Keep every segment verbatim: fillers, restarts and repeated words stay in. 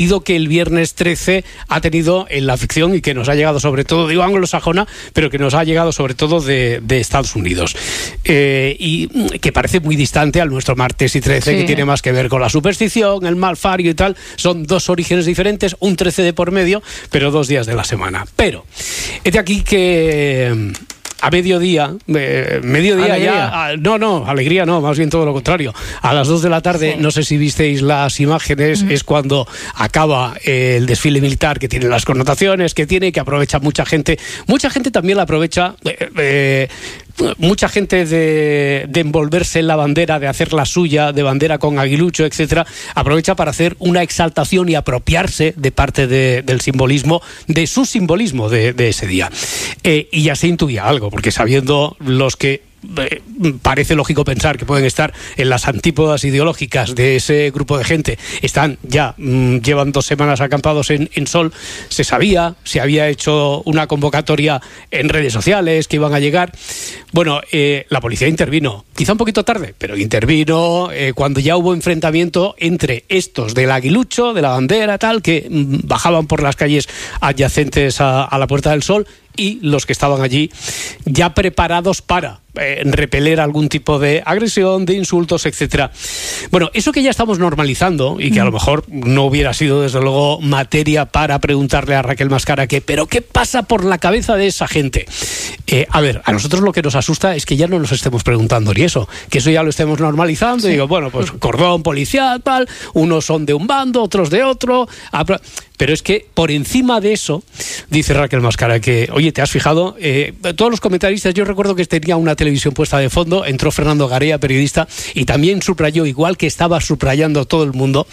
que el viernes trece ha tenido en la ficción y que nos ha llegado sobre todo, digo anglosajona, pero que nos ha llegado sobre todo de, de Estados Unidos. Eh, y que parece muy distante al nuestro martes y trece, sí, que tiene más que ver con la superstición, el malfario y tal. Son dos orígenes diferentes, un trece de por medio, pero dos días de la semana. Pero, es de aquí que... A mediodía, eh, mediodía ¿Alegría? ya, a, no, no, alegría no, más bien todo lo contrario. A las dos de la tarde, sí. No sé si visteis las imágenes, mm. es cuando acaba eh, el desfile militar, que tiene las connotaciones que tiene, que aprovecha mucha gente. Mucha gente también la aprovecha, eh, eh, mucha gente de, de envolverse en la bandera, de hacer la suya, de bandera con aguilucho, etcétera, aprovecha para hacer una exaltación y apropiarse de parte de, del simbolismo, de su simbolismo de, de ese día. Eh, y ya se intuía algo, porque sabiendo los que eh, parece lógico pensar que pueden estar en las antípodas ideológicas de ese grupo de gente, están ya, mmm, llevan dos semanas acampados en, en Sol, se sabía, se había hecho una convocatoria en redes sociales que iban a llegar. Bueno, eh, la policía intervino, quizá un poquito tarde, pero intervino eh, cuando ya hubo enfrentamiento entre estos del aguilucho, de la bandera, tal, que mmm, bajaban por las calles adyacentes a, a la Puerta del Sol, y los que estaban allí ya preparados para eh, repeler algún tipo de agresión, de insultos, etcétera. Bueno, eso que ya estamos normalizando y que a lo mejor no hubiera sido desde luego materia para preguntarle a Raquel Mascaraque, pero ¿qué pasa por la cabeza de esa gente? Eh, a ver, a nosotros lo que nos asusta es que ya no nos estemos preguntando ni eso, que eso ya lo estemos normalizando, sí. Y digo, bueno, pues cordón policial, tal, unos son de un bando, otros de otro, pero es que por encima de eso, dice Raquel Mascaraque, oye, ¿te has fijado? Eh, todos los comentaristas, yo recuerdo que tenía una televisión puesta de fondo, entró Fernando Garea, periodista, y también subrayó, igual que estaba subrayando todo el mundo,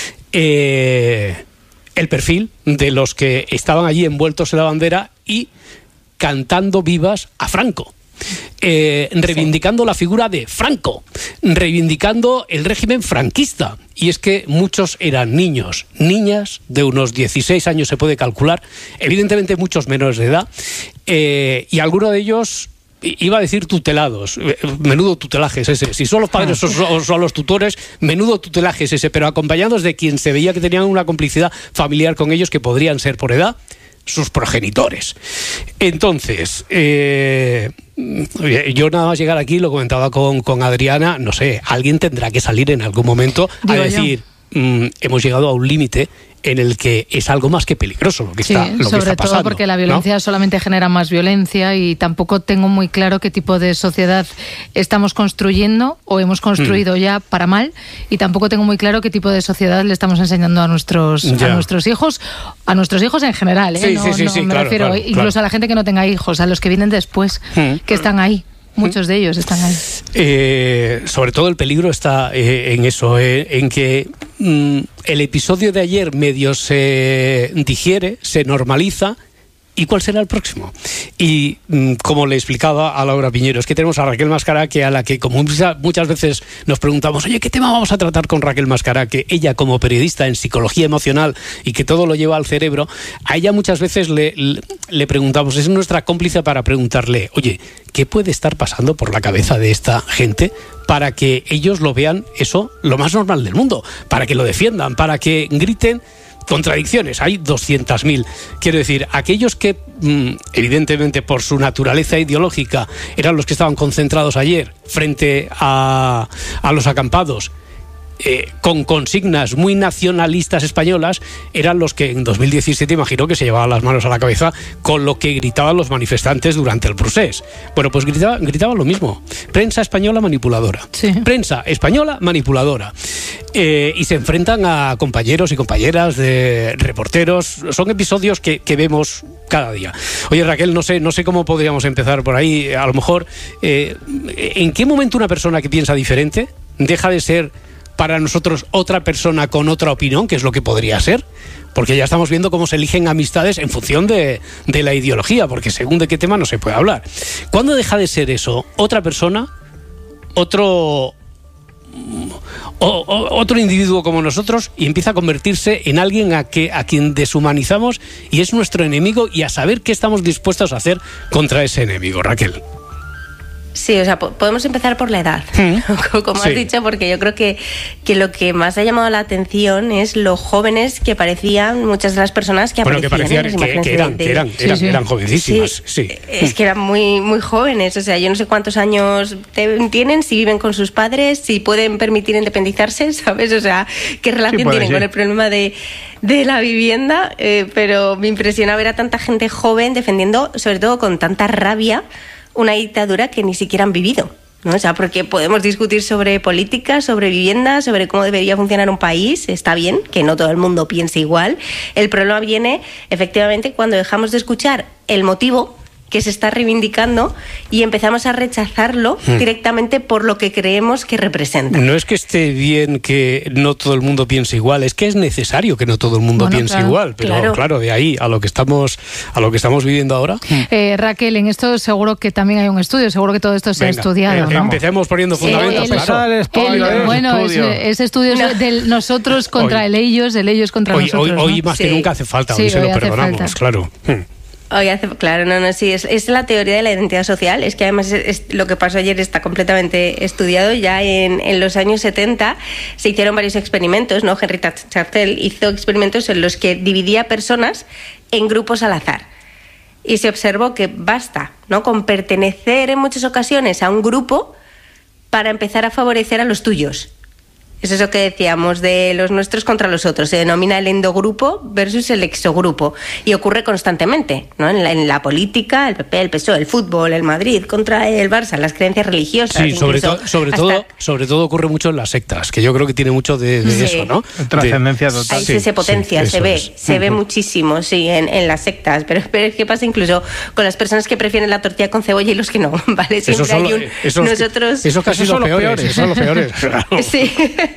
eh, el perfil de los que estaban allí envueltos en la bandera y cantando vivas a Franco. Eh, reivindicando sí. la figura de Franco, reivindicando el régimen franquista. Y es que muchos eran niños, niñas de unos dieciséis años se puede calcular, evidentemente muchos menores de edad, eh, y alguno de ellos, iba a decir tutelados, menudo tutelaje es ese, si son los padres o son, son los tutores, menudo tutelaje es ese, pero acompañados de quien se veía que tenían una complicidad familiar con ellos, que podrían ser por edad sus progenitores. Entonces, eh, yo nada más llegar aquí, lo comentaba con, con Adriana, no sé, alguien tendrá que salir en algún momento a Digo decir, mmm, hemos llegado a un límite en el que es algo más que peligroso lo que sí, está, lo sobre que está pasando, todo porque la violencia, ¿no?, solamente genera más violencia, y tampoco tengo muy claro qué tipo de sociedad estamos construyendo o hemos construido mm. ya para mal, y tampoco tengo muy claro qué tipo de sociedad le estamos enseñando a nuestros a nuestros hijos, a nuestros hijos en general, ¿eh? Sí, no, sí, sí, no, sí, me claro, refiero claro, incluso claro. a la gente que no tenga hijos, a los que vienen después, mm. que están ahí. Muchos de ellos están ahí. Eh, sobre todo el peligro está eh, en eso, eh, en que mm, el episodio de ayer medio se digiere, se normaliza. ¿Y cuál será el próximo? Y mm, como le explicaba a Laura Piñero, es que tenemos a Raquel Mascaraque, a la que como muchas veces nos preguntamos, oye, ¿qué tema vamos a tratar con Raquel Mascaraque? Ella, como periodista en psicología emocional y que todo lo lleva al cerebro, a ella muchas veces le, le, le preguntamos, es nuestra cómplice para preguntarle, oye, ¿qué puede estar pasando por la cabeza de esta gente para que ellos lo vean eso lo más normal del mundo? Para que lo defiendan, para que griten. Contradicciones, hay doscientas mil. Quiero decir, aquellos que mmm, evidentemente por su naturaleza ideológica eran los que estaban concentrados ayer frente a, a los acampados, Eh, con consignas muy nacionalistas españolas, eran los que en dos mil diecisiete imagino que se llevaban las manos a la cabeza con lo que gritaban los manifestantes durante el procés. Bueno, pues gritaban, gritaban lo mismo. Prensa española manipuladora. Sí. Prensa española manipuladora. Eh, y se enfrentan a compañeros y compañeras de reporteros. Son episodios que, que vemos cada día. Oye, Raquel, no sé, no sé cómo podríamos empezar por ahí. A lo mejor, eh, ¿en qué momento una persona que piensa diferente deja de ser para nosotros otra persona con otra opinión, que es lo que podría ser? Porque ya estamos viendo cómo se eligen amistades en función de, de la ideología, porque según de qué tema no se puede hablar. ¿Cuándo deja de ser eso otra persona, otro, o, o, otro individuo como nosotros, y empieza a convertirse en alguien a, que, a quien deshumanizamos y es nuestro enemigo, y a saber qué estamos dispuestos a hacer contra ese enemigo? Raquel. Sí, o sea, po- podemos empezar por la edad, mm. como sí. has dicho, porque yo creo que, que lo que más ha llamado la atención es lo jóvenes que parecían muchas de las personas que bueno, aparecían. Bueno, que parecían que, que, eran, de, que eran, sí, eran, sí. eran jovencísimas, sí. sí. Es que eran muy, muy jóvenes, o sea, yo no sé cuántos años te, tienen, si viven con sus padres, si pueden permitir independizarse, ¿sabes? O sea, qué relación sí, tienen ser. con el problema de, de la vivienda, eh, pero me impresiona ver a tanta gente joven defendiendo, sobre todo con tanta rabia, una dictadura que ni siquiera han vivido, ¿no? O sea, porque podemos discutir sobre política, sobre vivienda, sobre cómo debería funcionar un país, está bien, que no todo el mundo piense igual. El problema viene, efectivamente, cuando dejamos de escuchar el motivo que se está reivindicando y empezamos a rechazarlo hmm. directamente por lo que creemos que representa. No es que esté bien que no todo el mundo piense igual, es que es necesario que no todo el mundo bueno, piense claro, igual, pero claro. claro, de ahí a lo que estamos a lo que estamos viviendo ahora. Eh, Raquel, en esto seguro que también hay un estudio, seguro que todo esto se Venga, ha estudiado, eh, ¿no? Empecemos poniendo fundamentos. Sí, el, claro. el, estudio, el, bueno, estudio. Ese, ese estudio no. es del nosotros contra hoy, el ellos, el ellos contra hoy, nosotros. Hoy, ¿no? hoy más sí. que nunca hace falta, sí, hoy se hoy lo perdonamos, falta. claro. Hmm. Hoy hace, claro, no, no, sí, es, es la teoría de la identidad social, es que además es, es, lo que pasó ayer está completamente estudiado, ya en, en los años setenta se hicieron varios experimentos, ¿no? Henry Churchill hizo experimentos en los que dividía personas en grupos al azar y se observó que basta, ¿no?, con pertenecer en muchas ocasiones a un grupo para empezar a favorecer a los tuyos. Es eso que decíamos de los nuestros contra los otros. Se denomina el endogrupo versus el exogrupo. Y ocurre constantemente, ¿no? En la, en la política, el P P, el P S O E, el fútbol, el Madrid contra el Barça, las creencias religiosas. Sí, sobre, to sobre, hasta... todo, sobre todo ocurre mucho en las sectas, que yo creo que tiene mucho de, de sí. eso, ¿no? Trascendencia total. Ahí sí, se potencia, sí, se ve, es. se uh-huh. ve muchísimo, sí, en, en las sectas. Pero, pero es que pasa incluso con las personas que prefieren la tortilla con cebolla y los que no, ¿vale? Siempre eso hay un... Esos, nosotros... Eso casi son los peores, peores. Son los peores. Claro. Sí.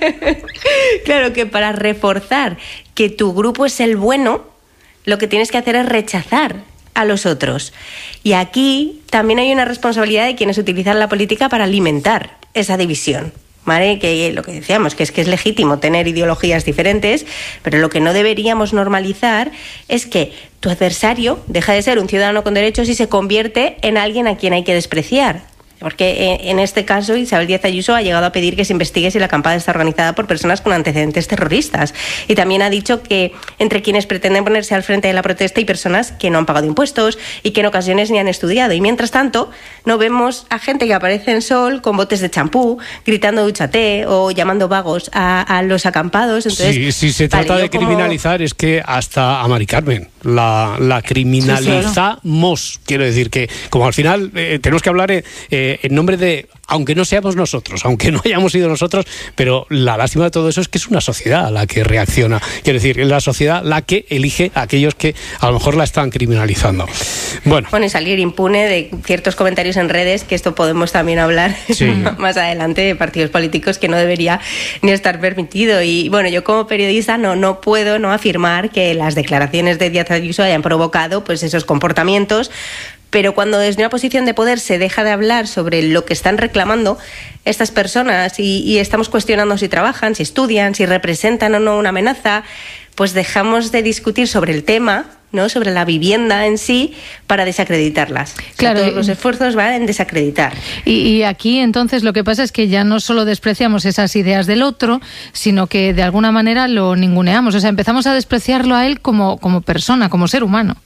Claro que para reforzar que tu grupo es el bueno, lo que tienes que hacer es rechazar a los otros. Y aquí también hay una responsabilidad de quienes utilizan la política para alimentar esa división, ¿vale? Que lo que decíamos, que es que es legítimo tener ideologías diferentes, pero lo que no deberíamos normalizar es que tu adversario deja de ser un ciudadano con derechos y se convierte en alguien a quien hay que despreciar. Porque en este caso Isabel Díaz Ayuso ha llegado a pedir que se investigue si la acampada está organizada por personas con antecedentes terroristas. Y también ha dicho que entre quienes pretenden ponerse al frente de la protesta hay personas que no han pagado impuestos y que en ocasiones ni han estudiado. Y mientras tanto, no vemos a gente que aparece en Sol con botes de champú, gritando dúchate o llamando vagos a, a los acampados. Entonces, sí, si se trata vale, de como... criminalizar, es que hasta a Mari Carmen la, la criminalizamos. Sí, claro. Quiero decir que, como al final eh, tenemos que hablar... Eh, en nombre de, aunque no seamos nosotros, aunque no hayamos sido nosotros, pero la lástima de todo eso es que es una sociedad la que reacciona. Quiero decir, es la sociedad la que elige a aquellos que a lo mejor la están criminalizando. Bueno, bueno y salir impune de ciertos comentarios en redes, que esto podemos también hablar sí. más adelante, de partidos políticos, que no debería ni estar permitido. Y bueno, yo como periodista no, no puedo no afirmar que las declaraciones de Díaz Ayuso hayan provocado pues esos comportamientos. Pero cuando desde una posición de poder se deja de hablar sobre lo que están reclamando estas personas y, y estamos cuestionando si trabajan, si estudian, si representan o no una amenaza, pues dejamos de discutir sobre el tema, ¿no?, sobre la vivienda en sí, para desacreditarlas. Claro, o sea, todos los esfuerzos van en desacreditar. Y, y aquí entonces lo que pasa es que ya no solo despreciamos esas ideas del otro, sino que de alguna manera lo ninguneamos. O sea, empezamos a despreciarlo a él como, como persona, como ser humano.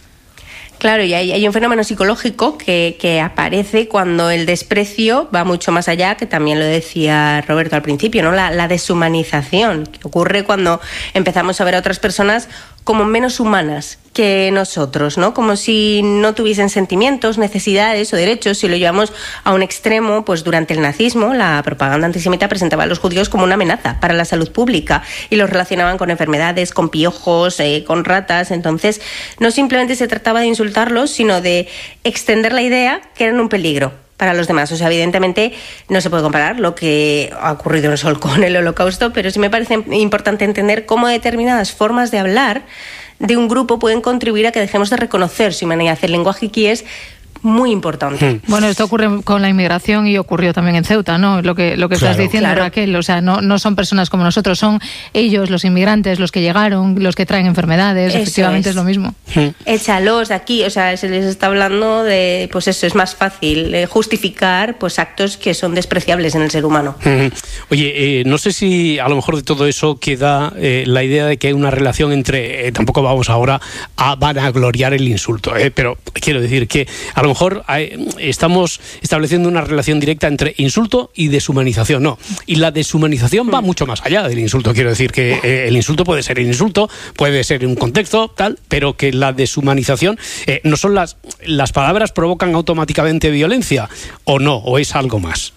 Claro, y hay, hay un fenómeno psicológico que, que aparece cuando el desprecio va mucho más allá, que también lo decía Roberto al principio, ¿no? La, la deshumanización, que ocurre cuando empezamos a ver a otras personas como menos humanas que nosotros, ¿no? Como si no tuviesen sentimientos, necesidades o derechos. Si lo llevamos a un extremo, pues durante el nazismo la propaganda antisemita presentaba a los judíos como una amenaza para la salud pública y los relacionaban con enfermedades, con piojos, eh, con ratas. Entonces, no simplemente se trataba de insultarlos, sino de extender la idea que eran un peligro para los demás. O sea, evidentemente no se puede comparar lo que ha ocurrido en Sol con el Holocausto, pero sí me parece importante entender cómo determinadas formas de hablar de un grupo pueden contribuir a que dejemos de reconocer su humanidad. El lenguaje aquí es muy importante. Bueno, esto ocurre con la inmigración y ocurrió también en Ceuta, ¿no? Lo que, lo que claro, estás diciendo, claro. Raquel, o sea, no, no son personas como nosotros, son ellos, los inmigrantes, los que llegaron, los que traen enfermedades, eso efectivamente es. es lo mismo. Échalos de aquí, o sea, se les está hablando de, pues eso, es más fácil eh, justificar pues actos que son despreciables en el ser humano. Oye, eh, no sé si a lo mejor de todo eso queda eh, la idea de que hay una relación entre, eh, tampoco vamos ahora a vanagloriar el insulto, eh, pero quiero decir que a lo A lo mejor hay, estamos estableciendo una relación directa entre insulto y deshumanización, no. Y la deshumanización va mucho más allá del insulto. Quiero decir que eh, el insulto puede ser el insulto, puede ser en un contexto, tal, pero que la deshumanización eh, no son las, las palabras provocan automáticamente violencia, o no, o es algo más.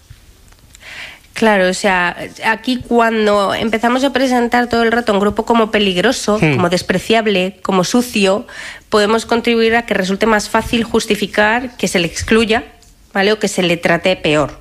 Claro, o sea, aquí cuando empezamos a presentar todo el rato a un grupo como peligroso, hmm. como despreciable, como sucio, podemos contribuir a que resulte más fácil justificar que se le excluya, ¿vale? O que se le trate peor.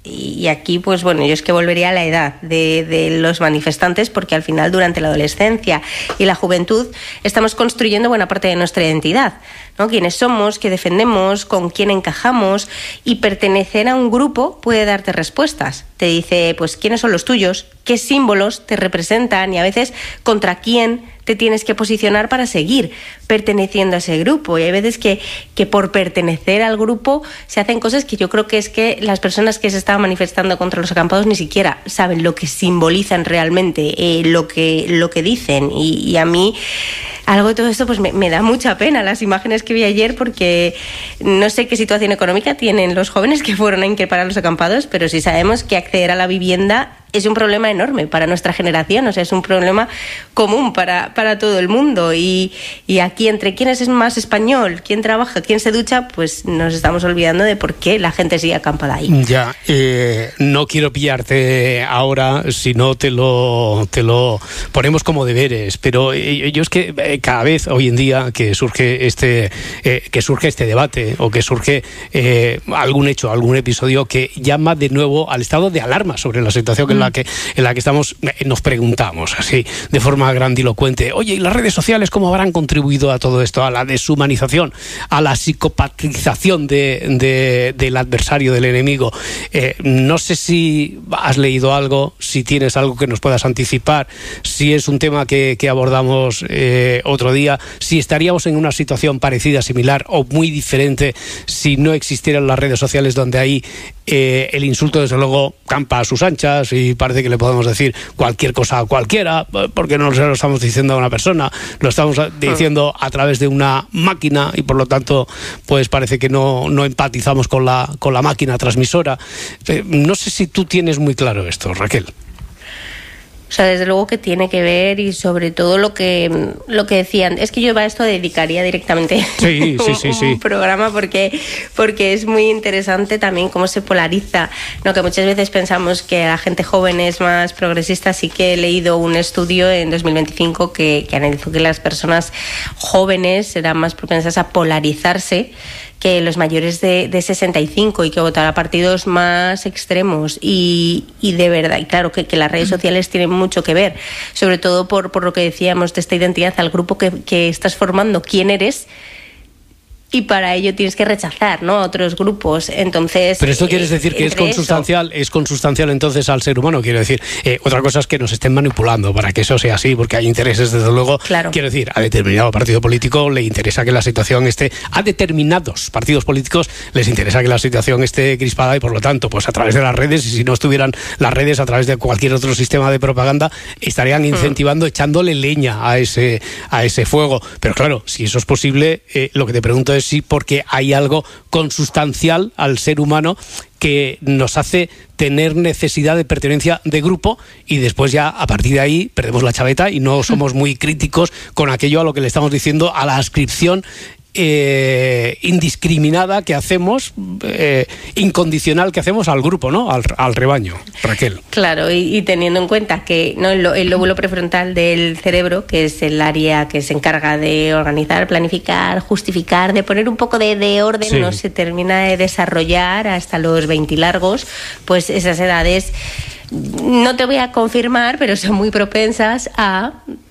Y aquí, pues bueno, yo es que volvería a la edad de, de los manifestantes, porque al final durante la adolescencia y la juventud estamos construyendo buena parte de nuestra identidad, ¿no? Quiénes somos, qué defendemos, con quién encajamos, y pertenecer a un grupo puede darte respuestas. Te dice, pues, quiénes son los tuyos, qué símbolos te representan y a veces contra quién te tienes que posicionar para seguir perteneciendo a ese grupo. Y hay veces que, que por pertenecer al grupo se hacen cosas que yo creo que es que las personas que se estaban manifestando contra los acampados ni siquiera saben lo que simbolizan realmente, eh, lo que, lo que dicen. Y, y a mí algo de todo esto pues me, me da mucha pena las imágenes que vi ayer, porque no sé qué situación económica tienen los jóvenes que fueron a increpar a los acampados, pero sí sabemos que acceder a la vivienda es un problema enorme para nuestra generación, o sea, es un problema común para, para todo el mundo. Y, y aquí, entre quién es más español, quién trabaja, quién se ducha, pues nos estamos olvidando de por qué la gente sigue acampada ahí. Ya, eh, no quiero pillarte ahora, si no te lo, te lo ponemos como deberes, pero eh, yo es que eh, cada vez hoy en día que surge este, eh, que surge este debate o que surge eh, algún hecho, algún episodio que llama de nuevo al estado de alarma sobre la situación que mm. la que en la que estamos, nos preguntamos así de forma grandilocuente, oye, ¿y las redes sociales cómo habrán contribuido a todo esto, a la deshumanización, a la psicopatización de, de, del adversario, del enemigo? Eh, no sé si has leído algo, si tienes algo que nos puedas anticipar, si es un tema que, que abordamos eh, otro día, si estaríamos en una situación parecida, similar o muy diferente si no existieran las redes sociales, donde ahí eh, el insulto desde luego campa a sus anchas y parece que le podemos decir cualquier cosa a cualquiera, porque no lo estamos diciendo a una persona, lo estamos diciendo a través de una máquina y por lo tanto pues parece que no, no empatizamos con la, con la máquina transmisora. No sé si tú tienes muy claro esto, Raquel. O sea, desde luego que tiene que ver, y sobre todo lo que lo que decían, es que yo a esto dedicaría directamente sí, sí, sí, sí. un programa porque porque es muy interesante también cómo se polariza, ¿no? Que muchas veces pensamos que la gente joven es más progresista. Sí que he leído un estudio en dos mil veinticinco que, que analizó que las personas jóvenes eran más propensas a polarizarse que los mayores de, de sesenta y cinco, y que votar a partidos más extremos. Y, y de verdad, y claro que, que las redes sociales tienen mucho que ver, sobre todo por, por lo que decíamos de esta identidad, al grupo que, que estás formando, quién eres, y para ello tienes que rechazar, ¿no?, a otros grupos. Entonces, pero esto quieres decir que es consustancial, eso... es consustancial entonces al ser humano. Quiero decir, eh, otra cosa es que nos estén manipulando para que eso sea así, porque hay intereses, desde luego. Claro. Quiero decir, a determinado partido político le interesa que la situación esté, a determinados partidos políticos les interesa que la situación esté crispada, y por lo tanto, pues a través de las redes, y si no estuvieran las redes, a través de cualquier otro sistema de propaganda, estarían incentivando, mm. echándole leña a ese, a ese fuego. Pero claro, si eso es posible, eh, lo que te pregunto es sí, porque hay algo consustancial al ser humano que nos hace tener necesidad de pertenencia de grupo, y después ya a partir de ahí perdemos la chaveta y no somos muy críticos con aquello a lo que le estamos diciendo, a la ascripción Eh, indiscriminada que hacemos, eh, incondicional que hacemos al grupo, ¿no? Al, al rebaño, Raquel. Claro, y, y teniendo en cuenta que no el, el lóbulo prefrontal del cerebro, que es el área que se encarga de organizar, planificar, justificar, de poner un poco de, de orden, sí. no se termina de desarrollar hasta los veinte largos, pues esas edades, no te voy a confirmar, pero son muy propensas a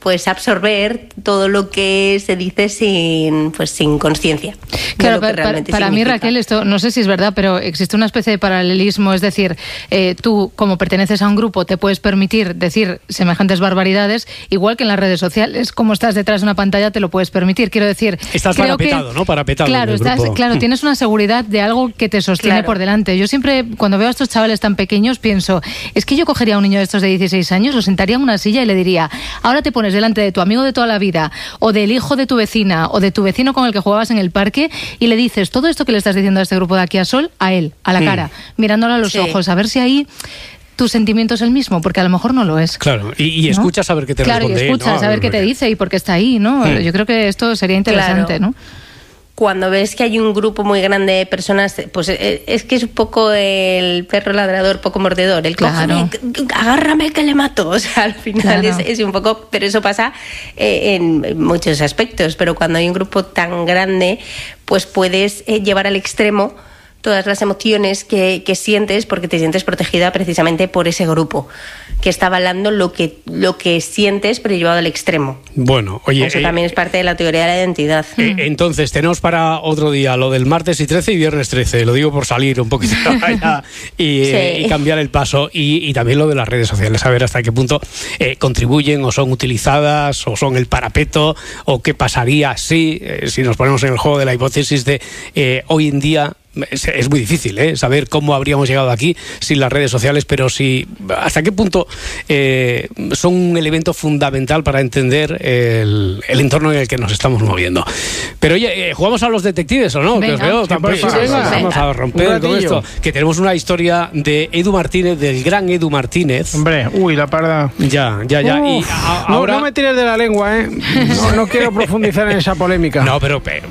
pues absorber todo lo que se dice sin pues sin conciencia. Claro, para, para, para mí, Raquel, esto no sé si es verdad, pero existe una especie de paralelismo, es decir, eh, tú como perteneces a un grupo te puedes permitir decir semejantes barbaridades, igual que en las redes sociales, como estás detrás de una pantalla te lo puedes permitir, quiero decir... Estás creo parapetado, que, ¿no? Parapetado. Claro, estás, claro, tienes una seguridad de algo que te sostiene claro. por delante. Yo siempre, cuando veo a estos chavales tan pequeños, pienso, es que yo cogería a un niño de estos de dieciséis años, lo sentaría en una silla y le diría, ahora te pones delante de tu amigo de toda la vida, o del hijo de tu vecina, o de tu vecino con el que jugabas en el parque, y le dices todo esto que le estás diciendo a este grupo de aquí a Sol, a él, a la mm. cara, mirándolo a los sí. ojos, a ver si ahí tu sentimiento es el mismo, porque a lo mejor no lo es. Claro, y, y ¿no? escuchas a ver qué te claro, responde. Claro, y escuchas ¿no? a ver qué te dice y por qué está ahí, ¿no? Mm. Yo creo que esto sería interesante, claro. ¿no? Cuando ves que hay un grupo muy grande de personas, pues es que es un poco el perro ladrador, poco mordedor. El claro. cógeme, agárrame que le mato. O sea, al final claro. es, es un poco... Pero eso pasa eh, en muchos aspectos. Pero cuando hay un grupo tan grande, pues puedes eh, llevar al extremo todas las emociones que, que sientes, porque te sientes protegida precisamente por ese grupo que está avalando lo que, lo que sientes, pero llevado al extremo. Bueno, oye... Eso eh, también es parte de la teoría de la identidad. Eh, entonces, tenemos para otro día lo del martes y trece y viernes trece. Lo digo por salir un poquito allá y, sí. eh, y cambiar el paso. Y, y también lo de las redes sociales, a ver hasta qué punto eh, contribuyen o son utilizadas o son el parapeto o qué pasaría si, eh, si nos ponemos en el juego de la hipótesis de eh, hoy en día... Es, es muy difícil ¿eh? saber cómo habríamos llegado aquí sin las redes sociales, pero si hasta qué punto eh, son un elemento fundamental para entender el, el entorno en el que nos estamos moviendo. Pero oye, eh, ¿jugamos a los detectives o no? Venga. Que os veo tan Sí, venga. Vamos a romper con esto. Que tenemos una historia de Edu Martínez, del gran Edu Martínez. Hombre, uy, la parda. Ya, ya, ya. Uf, y a, no, ahora... no me tires de la lengua, ¿eh? No, no quiero profundizar en esa polémica. No, pero... pero,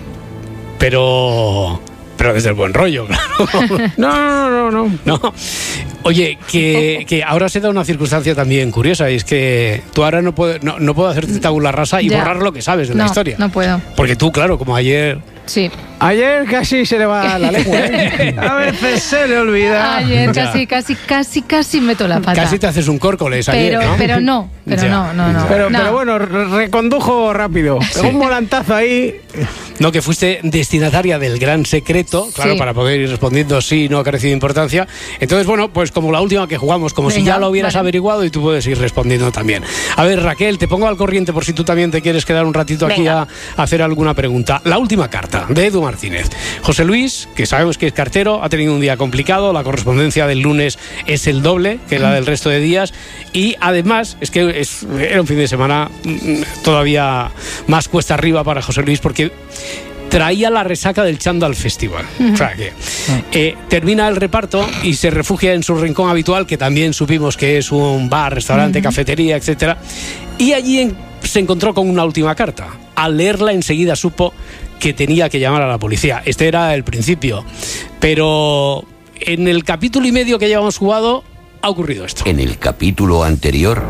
pero... Pero desde el buen rollo, claro. No, no, no, no. No. Oye, que, que ahora se da una circunstancia también curiosa, y es que tú ahora no puedes no, no puedo hacerte tabula rasa y ya. borrar lo que sabes de no, la historia. No puedo. Porque tú, claro, como ayer... Sí. Ayer casi se le va la lengua, ¿eh? A veces se le olvida. Ayer casi, casi, casi, casi meto la pata. Casi te haces un córcoles ayer, pero, ¿no? Pero no, pero ya, no, no, no. Pero, no. pero bueno, recondujo rápido. Sí. Un volantazo ahí. No, que fuiste destinataria del gran secreto, claro, sí. para poder ir respondiendo sí, no ha carecido importancia. Entonces, bueno, pues como la última que jugamos, como Venga, si ya lo hubieras vale. averiguado y tú puedes ir respondiendo también. A ver, Raquel, te pongo al corriente por si tú también te quieres quedar un ratito Venga. aquí a, a hacer alguna pregunta. La última carta de Edu Martínez. José Luis, que sabemos que es cartero, ha tenido un día complicado, la correspondencia del lunes es el doble que la del resto de días y además es que es, era un fin de semana todavía más cuesta arriba para José Luis porque traía la resaca del Chandal Festival. Uh-huh. O sea que eh, termina el reparto y se refugia en su rincón habitual, que también supimos que es un bar, restaurante, uh-huh. cafetería, etcétera. Y allí en, se encontró con una última carta. Al leerla enseguida supo que tenía que llamar a la policía. Este era el principio. Pero en el capítulo y medio que llevamos jugado ha ocurrido esto. En el capítulo anterior...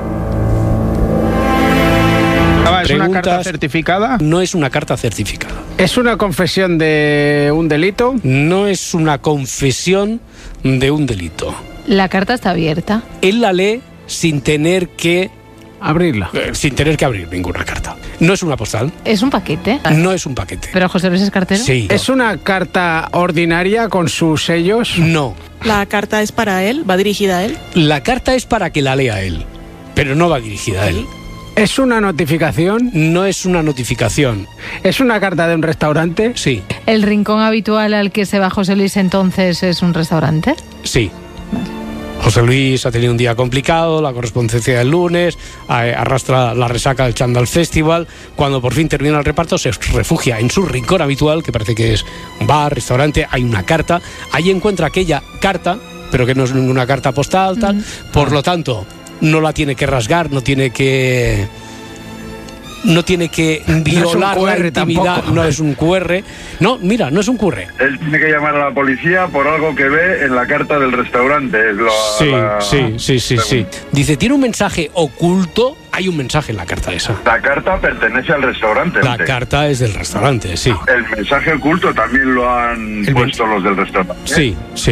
¿Es una carta certificada? No es una carta certificada. ¿Es una confesión de un delito? No es una confesión de un delito. La carta está abierta. Él la lee sin tener que... abrirla. Eh, sin tener que abrir ninguna carta. No es una postal. ¿Es un paquete? No es un paquete. ¿Pero José Luis es cartero? Sí. ¿Es una carta ordinaria con sus sellos? No. ¿La carta es para él? ¿Va dirigida a él? La carta es para que la lea él, pero no va dirigida a él. ¿Es una notificación? No es una notificación. ¿Es una carta de un restaurante? Sí. ¿El rincón habitual al que se va José Luis entonces es un restaurante? Sí. José Luis ha tenido un día complicado, la correspondencia del lunes, arrastra la resaca del Chandal Festival. Cuando por fin termina el reparto, se refugia en su rincón habitual, que parece que es un bar, restaurante, hay una carta. Ahí encuentra aquella carta, pero que no es ninguna carta postal, tal. Mm. Por lo tanto, no la tiene que rasgar, no tiene que... no tiene que violar no la intimidad, tampoco. No es un Q R. No, mira, no es un Q R. Él tiene que llamar a la policía por algo que ve en la carta del restaurante. La, sí, la... sí, sí, sí, sí. Dice, tiene un mensaje oculto. Hay un mensaje en la carta esa. La carta pertenece al restaurante. La carta es del restaurante, sí. El mensaje oculto también lo han el puesto men... los del restaurante. Sí, sí.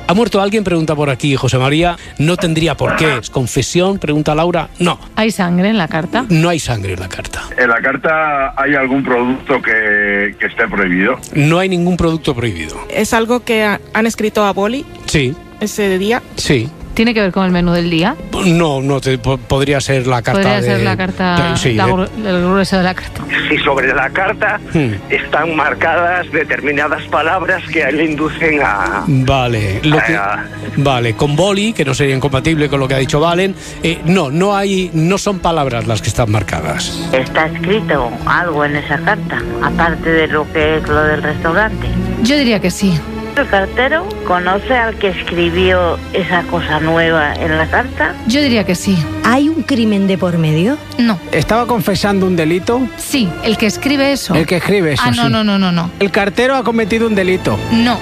¿Ha muerto alguien? Pregunta por aquí José María. No tendría por qué. ¿Es confesión? Pregunta Laura. No. ¿Hay sangre en la carta? No hay sangre en la carta. ¿En la carta hay algún producto que, que esté prohibido? No hay ningún producto prohibido. ¿Es algo que ha- han escrito a boli Sí, ese día? sí. ¿Tiene que ver con el menú del día? No, no, te, po- podría ser la carta Podría de... ser la carta, de- sí, la de- gru- el grueso de la carta. Y sobre la carta Hmm. están marcadas determinadas palabras que le inducen a... Vale, lo que- a- vale, con boli, que no sería incompatible con lo que ha dicho Valen, eh, no, no hay, no son palabras las que están marcadas. ¿Está escrito algo en esa carta, aparte de lo que es lo del restaurante? Yo diría que sí. ¿El cartero conoce al que escribió esa cosa nueva en la carta? Yo diría que sí. ¿Hay un crimen de por medio? No. ¿Estaba confesando un delito? Sí, el que escribe eso. El que escribe eso, Ah, no, sí. no, no, no, no. El cartero ha cometido un delito. No.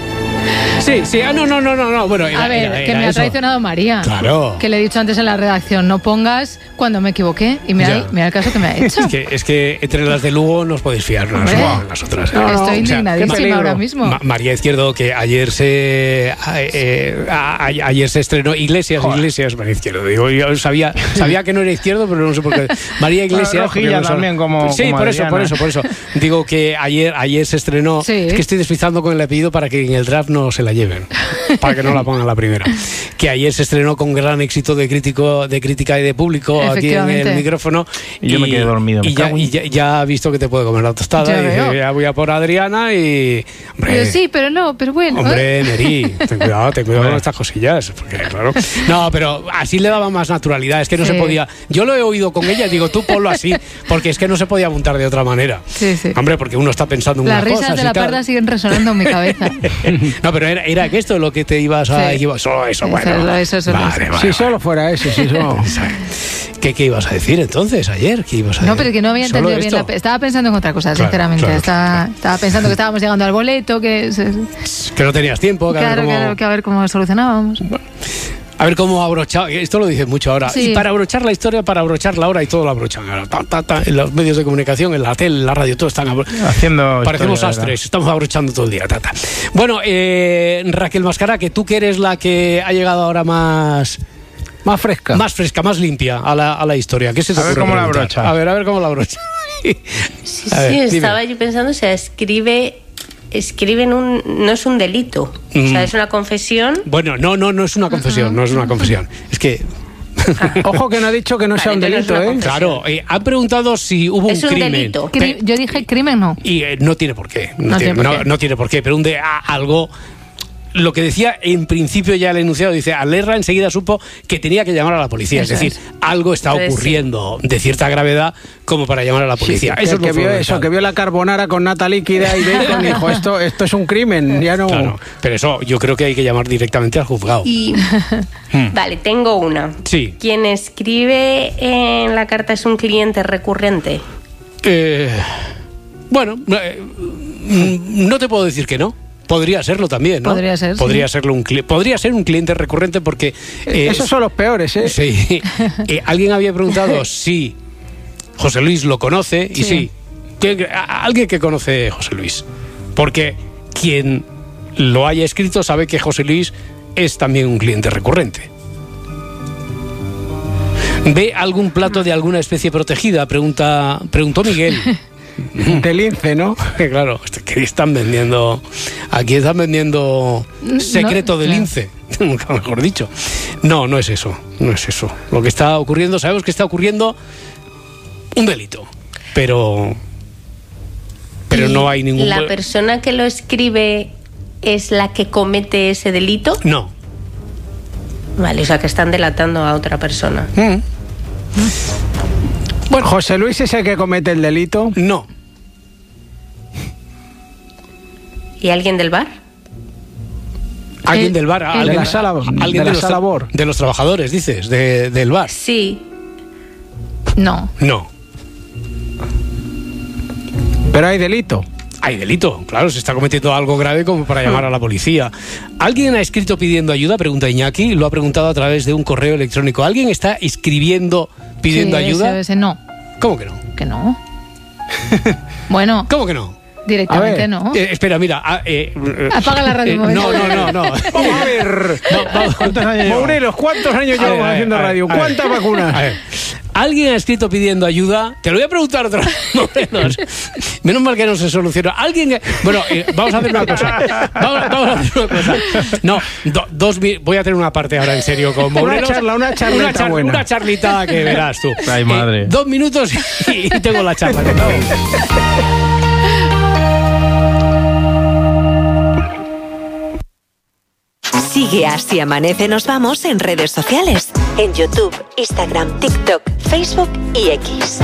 Sí, sí, ah, no, no, no, no, no, bueno, era, A ver, era- que era me ha eso. traicionado María. Claro. Que le he dicho antes en la redacción, no pongas cuando me equivoqué. Y mira, Ya. mira el caso que me ha hecho. Es que, es que entre las de Lugo no os podéis fiar, no, Hombre. no, las otras. No, no, Estoy o sea, qué indignadísima peligro. ahora mismo. Ma- María Izquierdo, que ayer se a- eh, a- a- ayer se estrenó Iglesias, Joder. Iglesias, María Izquierdo. Digo, yo sabía, sabía que no era izquierdo, pero no sé por qué. María Iglesias. Bueno, Rojilla porque no son- también, como- Sí, como por eso, Adriana. por eso, por eso. Digo que ayer, ayer se estrenó. Sí. Es que estoy despistando con el apellido para que en el draft no se la lleven, para que no la pongan la primera. Que ayer se estrenó con gran éxito de crítico, de crítica y de público aquí en el Efectivamente. micrófono. Y yo me quedé dormido, me Y ya, cago en- y ya, ya ha visto que te puede comer la tostada. Ya Y dice, veo. ya voy a por Adriana y. Hombre, Pero sí, pero no, pero bueno. Hombre, Meri, ten cuidado, ten cuidado con estas cosillas. Porque, claro. No, pero así le daba más naturalidad. Es que no Sí. se podía. Yo lo he oído con ella, digo, tú ponlo así, porque es que no se podía montar de otra manera. Sí, sí. Hombre, porque uno está pensando en Las una risas cosa. de y la tal. parda siguen resonando en mi cabeza. No, pero era, era que esto es lo que te ibas a Sí. equivocar. Solo eso, Eso bueno. es lo- eso es lo- Vale, vale, Si vale. solo fuera eso, si solo... ¿Qué, ¿Qué ibas a decir entonces ayer? ¿Qué ibas a No, decir? pero que no había ¿Solo entendido bien esto? la... pe- Estaba pensando en otra cosa, Claro, sinceramente. claro, estaba, claro. estaba pensando que estábamos llegando al boleto, que... se- Que no tenías tiempo, que a ver Claro, cómo- claro, que a ver cómo solucionábamos. A ver cómo abrochar, esto lo dices mucho ahora. Sí. Y para abrochar la historia, para abrochar la hora y todo lo abrochan ahora. Ta, ta, ta, en los medios de comunicación, en la tele, en la radio, todo están abro- Haciendo Parecemos historia, ¿verdad? astres, estamos abrochando todo el día. Ta, ta. Bueno, eh, Raquel Mascara, que tú que eres la que ha llegado ahora más... Más fresca. Más fresca, más limpia a la, a la historia. ¿Qué se te A ver ocurre cómo la preguntar? abrocha. A ver, a ver cómo la abrocha. Sí, A ver, sí, dime. estaba yo pensando, o sea, escribe, escribe en un, no es un delito, o sea, Mm. es una confesión. Bueno, no, no, no es una confesión, no es una confesión. Es que... Ojo que no ha dicho que no sea un Vale, que no es delito, una ¿eh? confesión. Claro, eh, han preguntado si hubo Es un un crimen. delito. Cri- Yo dije crimen, no. Y eh, no tiene por qué. No, No tiene, tiene por no- qué. no tiene por qué. Pero un de a- algo. Lo que decía en principio ya el enunciado, dice, Alerra enseguida supo que tenía que llamar a la policía. Eso es decir, es. algo está Entonces, ocurriendo de cierta gravedad como para llamar a la Sí, policía. que, eso es lo que vio fundamental. eso, que vio la carbonara con nata líquida y bacon y dijo, esto, esto es un crimen, ya no... Claro, pero eso yo creo que hay que llamar directamente al juzgado. Y Hmm. vale, tengo una. Sí. Quien escribe en la carta es un cliente recurrente. Eh, bueno, eh, mm, no te puedo decir que no. Podría serlo también, ¿no? Podría ser, sí. Podría serlo un cli- podría ser un cliente recurrente porque eh, Esos son los peores, ¿eh? Sí. Eh, alguien había preguntado si José Luis lo conoce y sí. Sí. Que- a- alguien que conoce a José Luis. Porque quien lo haya escrito sabe que José Luis es también un cliente recurrente. ¿Ve algún plato de alguna especie protegida? Pregunta, preguntó Miguel. De lince, ¿no? Claro, que están vendiendo. Aquí están vendiendo secreto No, del claro. lince, nunca mejor dicho. No, no es eso, no es eso. Lo que está ocurriendo, sabemos que está ocurriendo un delito, pero. Pero ¿Y no hay ningún. ¿La persona que lo escribe es la que comete ese delito? No. Vale, o sea, que están delatando a otra persona. Mm. Bueno, José Luis es el que comete el delito. No. ¿Y alguien del bar? Alguien El- del bar, el- alguien, de la sala- alguien de la los, sala Bor. de los trabajadores, dices, de- del bar. Sí. No. No. Pero hay delito. Hay delito, claro, se está cometiendo algo grave como para llamar a la policía. ¿Alguien ha escrito pidiendo ayuda? Pregunta Iñaki, lo ha preguntado a través de un correo electrónico. ¿Alguien está escribiendo pidiendo Sí, ayuda? ese- ese no. ¿Cómo que no? Que no. Bueno, ¿Cómo que no? Directamente no. Eh, espera, mira. Ah, eh, Apaga la radio. Eh, no, no, no, no. Vamos a ver. No, vamos. ¿Cuántos años Morelos, ¿cuántos años A ver, llevamos a ver, haciendo a ver, radio? a ver. ¿Cuántas vacunas? A ver. Alguien ha escrito pidiendo ayuda. Te lo voy a preguntar otra vez, Morelos. Menos mal que no se solucionó. Alguien. Bueno, eh, vamos a hacer una cosa. Vamos, vamos a hacer una cosa. No, do, dos. Voy a tener una parte ahora en serio con Morelos. Una charla, una charlita una, char, buena. una charlita que verás tú. Ay, madre. Eh, dos minutos y, y tengo la charla. Sigue Así Amanece Nos Vamos en redes sociales. En YouTube, Instagram, TikTok, Facebook y X.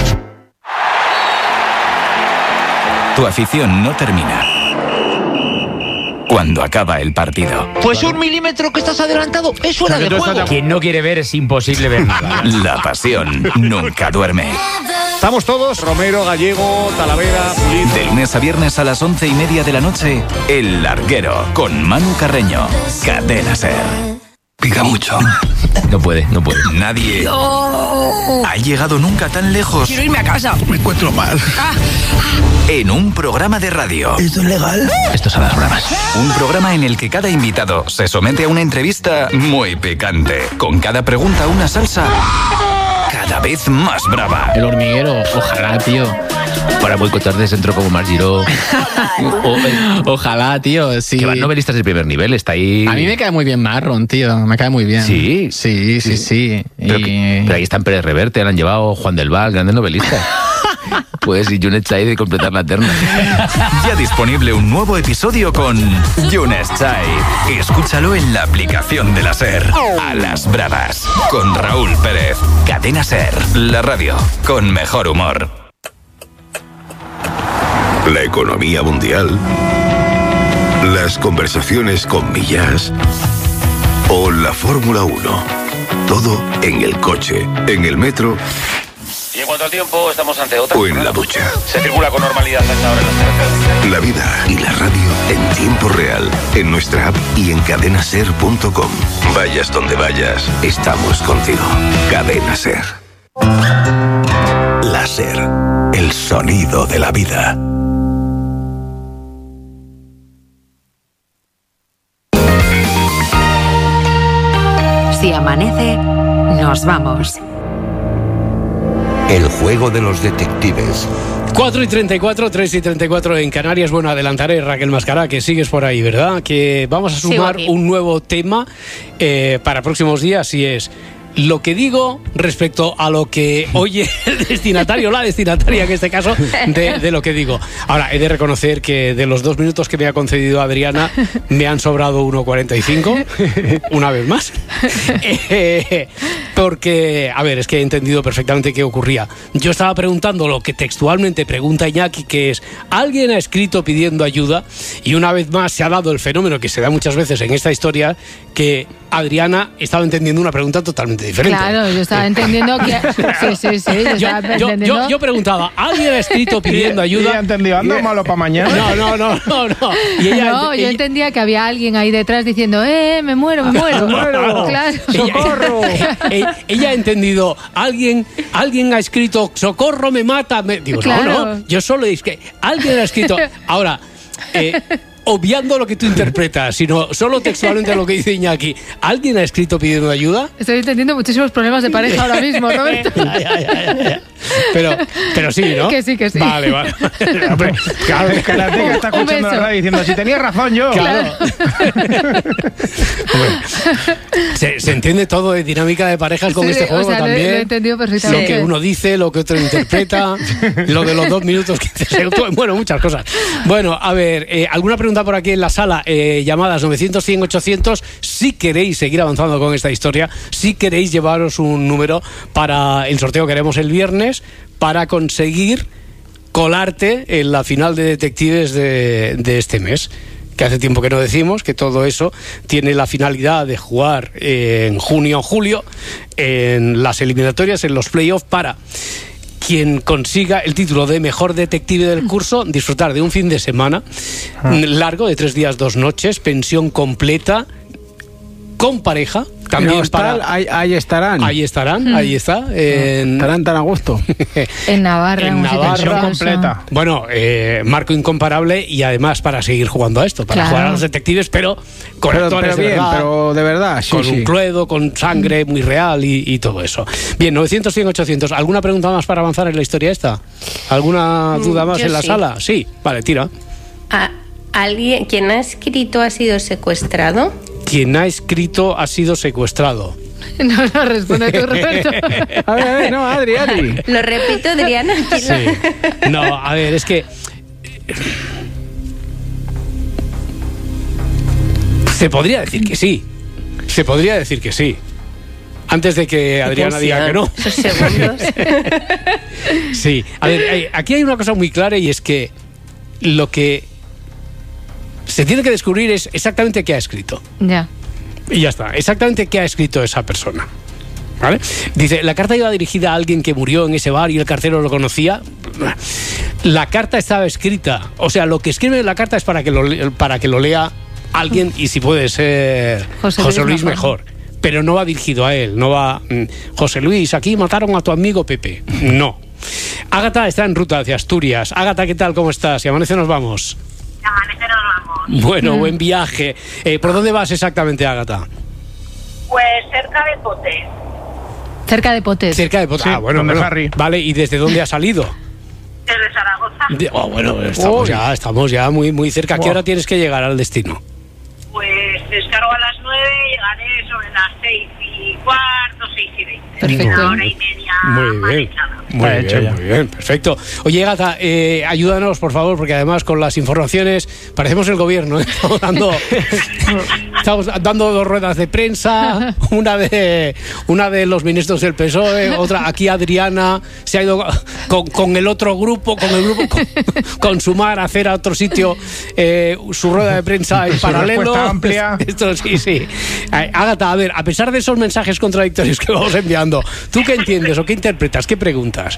Tu afición no termina cuando acaba el partido. Pues un milímetro que estás adelantado es fuera de juego. Quien no quiere ver es imposible ver nada. La pasión nunca duerme. Estamos todos, Romero, Gallego, Talavera, Pulido. De lunes a viernes a las once y media de la noche, El Larguero, con Manu Carreño. Cadena Ser. Pica mucho. No puede, no puede. Nadie no. ha llegado nunca tan lejos. Quiero irme a casa. Me encuentro mal. Ah. En un programa de radio. ¿Esto es legal? Esto son las bromas. Un programa en el que cada invitado se somete a una entrevista muy picante. Con cada pregunta una salsa cada vez más brava. El Hormiguero, ojalá, tío. Para boicotar de centro como Mar Giró. O, eh, Ojalá, tío, sí. Que van novelistas de primer nivel, está ahí. A mí me cae muy bien Marron, tío, me cae muy bien. Sí. Sí, sí, sí. Pero, y... que, pero ahí están Pérez Reverte, han llevado Juan del Val, grandes novelistas. Pues y Yunes Chai de completar la terna. Ya disponible un nuevo episodio con Yunes Chai. Escúchalo en la aplicación de la Ser. A las bravas. Con Raúl Pérez. Cadena Ser. La radio con mejor humor. La economía mundial. Las conversaciones con Millás. O la Fórmula uno. Todo en el coche, en el metro. Y en cuanto al tiempo, estamos ante otra. O en la ducha. Se circula con normalidad hasta ahora en las carreteras. La vida y la radio en tiempo real. En nuestra app y en cadena ser punto com. Vayas donde vayas, estamos contigo. Cadena Ser. La Ser. El sonido de la vida. Si amanece, nos vamos. El juego de los detectives. cuatro y treinta y cuatro, tres y treinta y cuatro en Canarias. Bueno, adelantaré, Raquel Mascará, que sigues por ahí, ¿verdad? Que vamos a sumar un nuevo tema eh, para próximos días, y es lo que digo respecto a lo que oye el destinatario, la destinataria en este caso, de, de lo que digo. Ahora, he de reconocer que de los dos minutos que me ha concedido Adriana, me han sobrado uno cuarenta y cinco, una vez más. Eh, porque, a ver, es que he entendido perfectamente qué ocurría. Yo estaba preguntando lo que textualmente pregunta Iñaki, que es, ¿alguien ha escrito pidiendo ayuda? Y una vez más se ha dado el fenómeno que se da muchas veces en esta historia, que Adriana estaba entendiendo una pregunta totalmente diferente. Claro, yo estaba entendiendo que... Sí, sí, sí. Yo, yo, estaba yo, entendiendo... yo, yo preguntaba, ¿alguien ha escrito pidiendo ayuda? Y ella entendió, anda malo para mañana. No, no, no, no, no. Y ella, no, yo ella, entendía que había alguien ahí detrás diciendo, eh, me muero, me muero. Me muero. Claro. ¡Socorro! Ella, ella, ella ha entendido, alguien, alguien ha escrito, socorro, me mata. Me... Digo, claro. no, no, yo solo es que alguien ha escrito. Ahora, eh, obviando lo que tú interpretas, sino solo textualmente lo que dice Iñaki, ¿alguien ha escrito pidiendo ayuda? Estoy entendiendo muchísimos problemas de pareja ahora mismo, Roberto. ya, ya, ya, ya. Pero, pero sí, ¿no? Que sí, que sí. Vale, vale. Hombre, claro, el karateka está escuchando la radio diciendo, si tenía razón yo. Claro. Hombre, se, se entiende todo de dinámica de parejas con Sí, este juego, o sea, también. Lo he, lo he entendido Lo perfectamente. que uno dice, lo que otro interpreta, lo de los dos minutos que se... Bueno, muchas cosas. Bueno, a ver, eh, ¿alguna pregunta por aquí en la sala? Eh, llamadas novecientos, cien, ochocientos. Si queréis seguir avanzando con esta historia, si queréis llevaros un número para el sorteo que haremos el viernes, para conseguir colarte en la final de detectives de, de este mes, que hace tiempo que no decimos, que todo eso tiene la finalidad de jugar en junio o julio en las eliminatorias, en los playoffs, para quien consiga el título de mejor detective del curso, disfrutar de un fin de semana largo de tres días, dos noches, pensión completa, con pareja, también hostal, para... ahí, ahí estarán. Ahí estarán, Mm. ahí está. En... Estarán tan a gusto. En Navarra, en un sitio Navarra precioso. completa. Bueno, eh, marco incomparable y además para seguir jugando a esto, para Claro. jugar a los detectives, pero con Pero, actores pero de bien, verdad, pero de verdad, sí, con sí. un cluedo, con sangre muy real y, y todo eso. Bien, novecientos, cien, ochocientos. ¿Alguna pregunta más para avanzar en la historia esta? ¿Alguna duda más yo en la sí. sala? Sí, vale, tira. ¿A- ¿Alguien, quien ha escrito ha sido secuestrado? Quien ha escrito ha sido secuestrado. No, no, responde tú, Roberto. A ver, a ver, no, Adri, Adri. Lo repito, Adriana. Sí. No, a ver, es que... Se podría decir que sí. Se podría decir que sí. Antes de que Adriana diga que no. Esos segundos. Sí. A ver, hay- aquí hay una cosa muy clara y es que lo que se tiene que descubrir es exactamente qué ha escrito. Ya. Y ya está. Exactamente qué ha escrito esa persona. ¿Vale? Dice, la carta iba dirigida a alguien que murió en ese bar y el cartero lo conocía. La carta estaba escrita. O sea, lo que escribe en la carta es para que lo, le- para que lo lea alguien y si puede ser José José Luis Luis mejor. mejor. Pero no va dirigido a él. No va, mm, José Luis, aquí mataron a tu amigo Pepe. No. Ágata está en ruta hacia Asturias. Ágata, ¿qué tal? ¿Cómo estás? Si amanece nos vamos. Amanece nos vamos. Bueno, Mm. buen viaje. Eh, ¿Por dónde vas exactamente, Ágata? Pues cerca de Pote, Cerca de Potes. Cerca de Pot- Sí, Ah, bueno, donde bueno. Harry. Vale, ¿y desde dónde ha salido? desde Zaragoza. De- oh, bueno, estamos Uy. ya, estamos ya muy, muy cerca. ¿A qué Buah. hora tienes que llegar al destino? Pues descargo a las nueve, llegaré sobre las seis y cuarto, seis y veinte. Perfecto. Una hora y media Muy mal bien. echada. Muy Vale, bien, hecho ya. muy bien, perfecto. Oye, Gata, eh, ayúdanos, por favor, porque además con las informaciones parecemos el gobierno, ¿eh? Estamos dando, estamos dando dos ruedas de prensa, una de una de los ministros del P S O E, otra aquí Adriana se ha ido con, con el otro grupo, con el grupo con, con Sumar a hacer a otro sitio eh, su rueda de prensa en Su paralelo. respuesta amplia. Esto sí, sí. Eh, Ágata, a ver, a pesar de esos mensajes contradictorios que vamos enviando, ¿tú qué entiendes o qué interpretas? ¿Qué preguntas?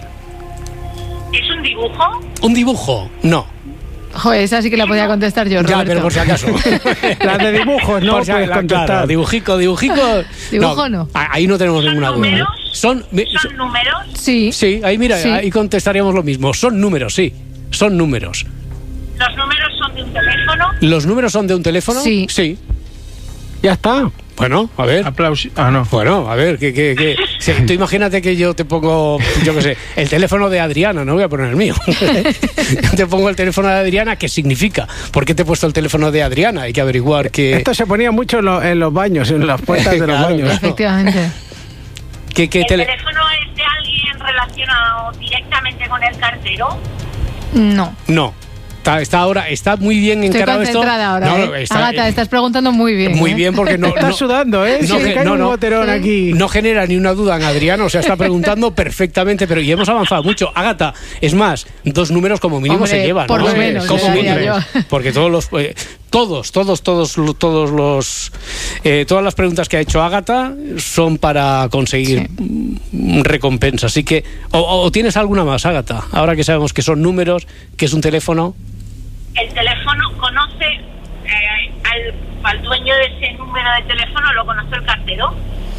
¿Es un dibujo? ¿Un dibujo? No. Joder, esa sí que la podía contestar yo, Ya, Roberto. pero por si acaso. Las de dibujos, no Por si puedes acaso, contestar. claro, dibujico, dibujico. Dibujo no. a- Ahí no tenemos ¿Son ninguna duda. números? Son, me- ¿Son números? Sí. sí, ahí mira, Sí. ahí contestaríamos lo mismo. Son números, sí. Son números. ¿Los números son de un teléfono? ¿Los números son de un teléfono? Sí. Sí. Ya está. Bueno, a ver. Aplausos. Ah, no. Bueno, a ver, que, que, que- sí, tú imagínate que yo te pongo, yo qué sé, el teléfono de Adriana, no voy a poner el mío. Yo te pongo el teléfono de Adriana, ¿qué significa? ¿Por qué te he puesto el teléfono de Adriana? Hay que averiguar qué, Esto se ponía mucho en, lo- en los baños, en las puertas de los Claro, baños. claro. Efectivamente. qué, qué ¿El tele- teléfono es de alguien relacionado directamente con el cartero? No. No. Está, está ahora, está muy bien Estoy encarado esto. concentrada ahora, No, ¿eh? no, está- Agata, estás preguntando muy bien. Muy ¿eh? bien, porque no. Estás no- sudando, ¿eh? No, Sí, que- que hay no, un no. boterón aquí. No genera ni una duda en Adriano, o sea, está preguntando perfectamente, pero y hemos avanzado mucho. Ágata, es más, dos números como mínimo Hombre, se llevan, por ¿no? lo menos, Como ya diría mínimo. yo. Porque todos los eh, todos, todos, todos, lo- todos los eh, todas las preguntas que ha hecho Ágata son para conseguir mm, recompensa. Así que, o, o- o tienes alguna más, Ágata, ahora que sabemos que son números, que es un teléfono. ¿El teléfono conoce eh, al, al dueño de ese número de teléfono? ¿Lo conoce el cartero?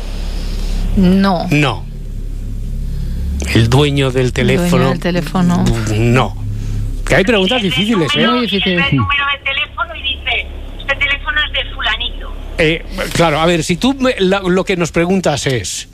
No. No. El dueño del teléfono. Dueño del teléfono. No. Que hay preguntas difíciles, ¿eh? Muy difíciles. Ve el número de teléfono y dice, este teléfono es de fulanito. Eh, claro, a ver, si tú me- la- lo que nos preguntas es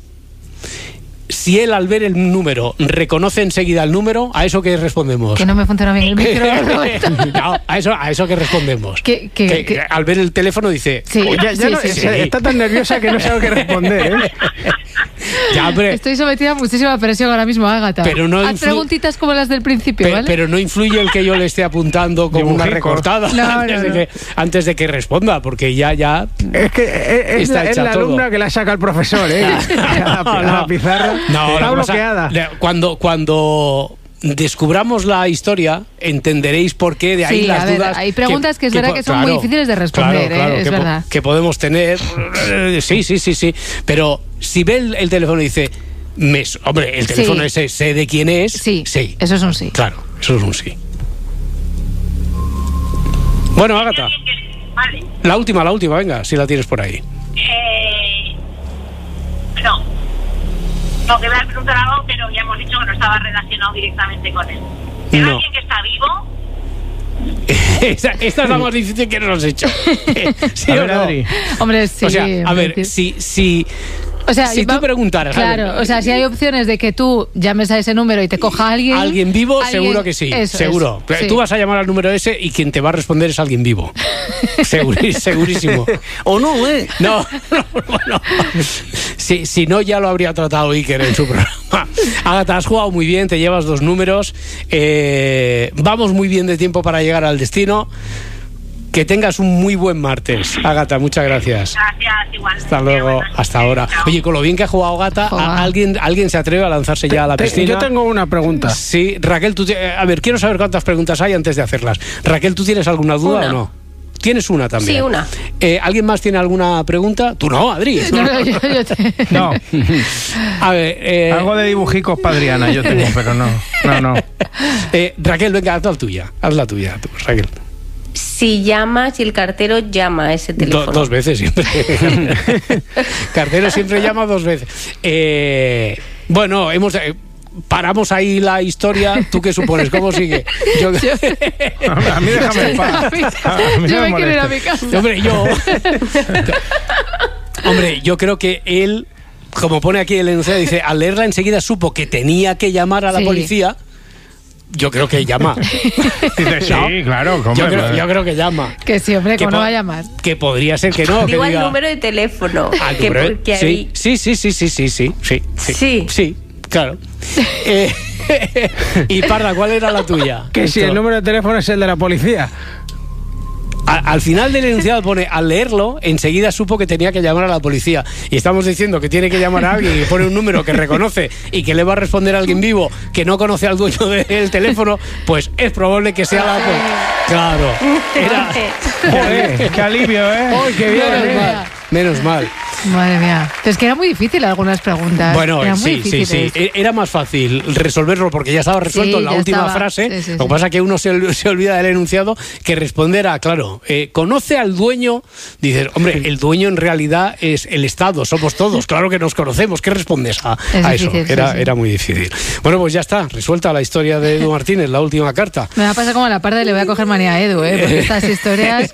si él al ver el número reconoce enseguida el número, ¿a eso qué respondemos? Que no me funciona bien el micro, Roberto. No, a eso, a eso que respondemos. Que- que- Que- que- al ver el teléfono dice, Sí, "Oye, Ya, ya sí, no- sí, se- sí. Está tan nerviosa que no sabe qué responder, ¿eh? ya, hombre, Estoy sometida a muchísima presión ahora mismo, Ágata. Pero no Haz influ- preguntitas como las del principio, Pe- ¿vale? pero no influye el que yo le esté apuntando como una Dibujico. recortada No, antes, no, de no. Que, antes de que responda, porque ya, ya... Es que es, es Está la, es hecha la todo. alumna que la saca el profesor, ¿eh? A la, a la pizarra. No, Está lo que pasa- bloqueada. le- cuando, cuando descubramos la historia, entenderéis por qué de ahí Sí, las a ver, dudas. hay preguntas que es verdad po- que son muy difíciles de responder, ¿eh? Es que, po- verdad. que podemos tener. eh, Sí, sí, sí, sí. Pero si ve el, el teléfono y dice, me, s- hombre, el teléfono Sí. ese, sé de quién es. Sí, sí. eso es un sí. Claro, eso es un sí. Bueno, Ágata, Vale. la última, la última, venga, si la tienes por ahí. Eh, No, que voy a preguntar algo, pero ya hemos dicho que no estaba relacionado directamente con él. ¿Es No. alguien que está vivo? esta, esta es la más difícil que nos has hecho. ¿Sí A o ver, no? Adri. Hombre, sí. O sea, a ver, mentir. si, si, O sea, si va- tú preguntaras... a ver, Claro, o sea, si hay opciones de que tú llames a ese número y te coja alguien... alguien vivo, alguien- seguro que sí, eso, seguro. eso, sí. Tú vas a llamar al número ese y quien te va a responder es alguien vivo. Seguri- segurísimo. O no, ¿eh? No, no, bueno. Si, si no, ya lo habría tratado Iker en su programa. Ágata, has jugado muy bien, te llevas dos números. Eh, vamos muy bien de tiempo para llegar al destino. Que tengas un muy buen martes. Ágata, muchas gracias. Gracias, igual. Hasta luego, hasta ahora. Oye, con lo bien que ha jugado Gata, ¿a- ¿alguien, ¿alguien se atreve a lanzarse ya a la Te- piscina? yo tengo una pregunta. Sí, Raquel, tú... te- A ver, quiero saber cuántas preguntas hay antes de hacerlas. Raquel, ¿tú tienes alguna duda Una. o no? ¿Tienes una también? Sí, una. Eh, ¿Alguien más tiene alguna pregunta? Tú no, Adri. No, no, yo- yo te- No, A ver... eh, algo de dibujicos para Adriana yo tengo, pero no. No, no. eh, Raquel, venga, haz la tuya. Haz la tuya, tú, Raquel. Si llama, si el cartero llama a ese Do- teléfono. dos veces siempre. Cartero siempre llama dos veces. Eh, bueno, hemos... eh, paramos ahí la historia. ¿Tú qué supones? ¿Cómo sigue? Yo, A mí déjame en paz. A mí Yo no me quiero ir a mi molestes. casa. hombre, yo... Hombre, yo creo que él, como pone aquí el enunciado, dice, al leerla enseguida supo que tenía que llamar a la Sí. policía. Yo creo que llama. Dice, sí, ¿No? claro. ¿cómo Yo no? creo, yo creo que llama. Que sí, hombre, Que ¿cómo no po- va a llamar? Que podría ser que no. Digo que el diga- número de teléfono. Al que número- porque sí, ahí- sí, sí, sí, sí, sí, sí, sí, sí, Sí. sí, claro. Eh, y Parda, ¿cuál era la tuya? Que si Esto. el número de teléfono es el de la policía. A- al final del enunciado pone, al leerlo, enseguida supo que tenía que llamar a la policía. Y estamos diciendo que tiene que llamar a alguien y pone un número que reconoce y que le va a responder a alguien vivo que no conoce al dueño del teléfono, pues es probable que sea la policía. Claro. Era... Joder, qué alivio, ¿eh? ¡Ay, qué bien! Menos Menos mal. mal. Menos mal. Madre mía. Es que era muy difícil algunas preguntas. Bueno, Eran muy sí, sí, sí. difíciles. E- Era más fácil resolverlo porque ya estaba resuelto Sí, en la ya última estaba. frase. Sí, sí, Lo que sí. pasa es que uno se, ol- se olvida del enunciado que responder a, claro, eh, conoce al dueño. Dices, hombre, el dueño en realidad es el Estado, somos todos, claro que nos conocemos. ¿Qué respondes a, Es a eso? difícil, Era, sí, sí. era muy difícil. Bueno, pues ya está, resuelta la historia de Edu Martínez, la última carta. Me va a pasar como a la parda y le voy a coger manía a Edu, ¿eh? Porque estas historias...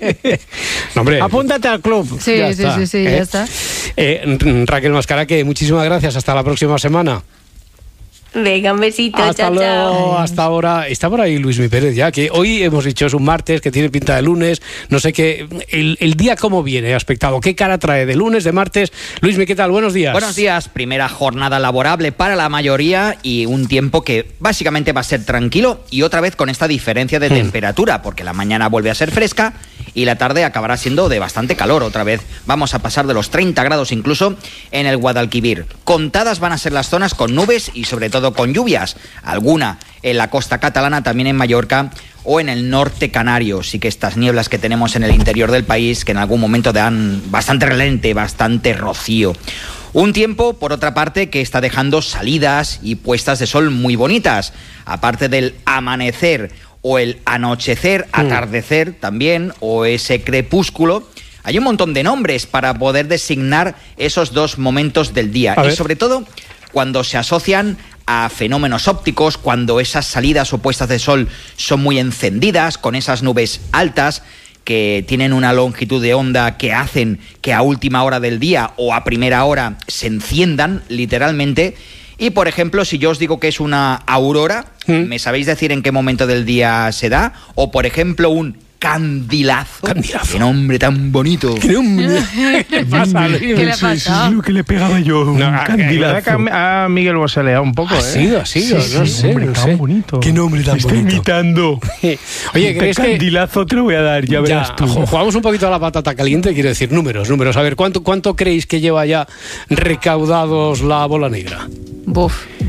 No, hombre, Apúntate al club. Sí, ya sí, está, sí, sí, ¿eh? ya está. Eh, Raquel Mascaraque, muchísimas gracias. Hasta la próxima semana. Venga, un besito. Hasta chao, luego, chao. hasta ahora. Está por ahí Luismi Pérez ya, que hoy hemos dicho es un martes, que tiene pinta de lunes, no sé qué. El, el día cómo viene, aspectado, qué cara trae de lunes, de martes. Luismi, ¿qué tal? Buenos días. Buenos días, primera jornada laborable para la mayoría y un tiempo que básicamente va a ser tranquilo y otra vez con esta diferencia de Hmm. temperatura, porque la mañana vuelve a ser fresca y la tarde acabará siendo de bastante calor otra vez. Vamos a pasar de los treinta grados incluso en el Guadalquivir. Contadas van a ser las zonas con nubes y sobre todo con lluvias, alguna en la costa catalana, también en Mallorca o en el norte canario. Sí que estas nieblas que tenemos en el interior del país, que en algún momento dan bastante relente, bastante rocío. Un tiempo, por otra parte, que está dejando salidas y puestas de sol muy bonitas, aparte del amanecer o el anochecer, atardecer también, o ese crepúsculo. Hay un montón de nombres para poder designar esos dos momentos del día. A Y ver. sobre todo cuando se asocian a fenómenos ópticos, cuando esas salidas o puestas de sol son muy encendidas, con esas nubes altas que tienen una longitud de onda que hacen que a última hora del día o a primera hora se enciendan literalmente. Y, por ejemplo, si yo os digo que es una aurora, ¿me sabéis decir en qué momento del día se da? O, por ejemplo, un candilazo. Candilazo. ¡Qué nombre tan bonito! ¿Qué ¿Qué pasa, Luis? ¿Qué le ha pasado? que le pegaba yo. Un No, candilazo. A Miguel Bosé le da un poco, Ha ¿eh? sido, ha sido, Sí, no sí, sé, hombre, no tan sé. bonito. Qué nombre tan Estoy bonito. imitando. Oye, ¿crees que candilazo te lo voy a dar, ya, ya, verás tú. ju- jugamos un poquito a la patata caliente? Quiero decir, números, números. A ver, ¿cuánto, cuánto creéis que lleva ya recaudados la bola negra? Buf.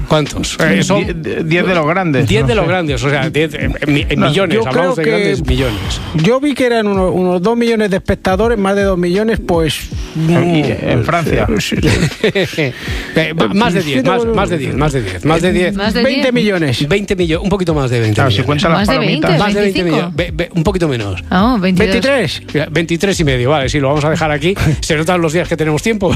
¿Cuántos? Eh, son diez de los grandes. diez no de los sé. grandes, o sea, diez en, en No, millones, yo hablamos de creo que- grandes millones. Yo vi que eran unos, unos dos millones de espectadores, más de dos millones, pues... Y en Francia. Eh, más de diez, más, más de diez, más de diez, más de diez. Más de veinte diez. millones. veinte millones, un poquito más de veinte Claro, si millones. cuentan las Más de palomitas. veinte. Más de veinte veinticinco. millones, ve- ve- un poquito menos. Ah, veintidós. veintitrés. veintitrés y medio, vale, sí, lo vamos a dejar aquí. Se notan los días que tenemos tiempo.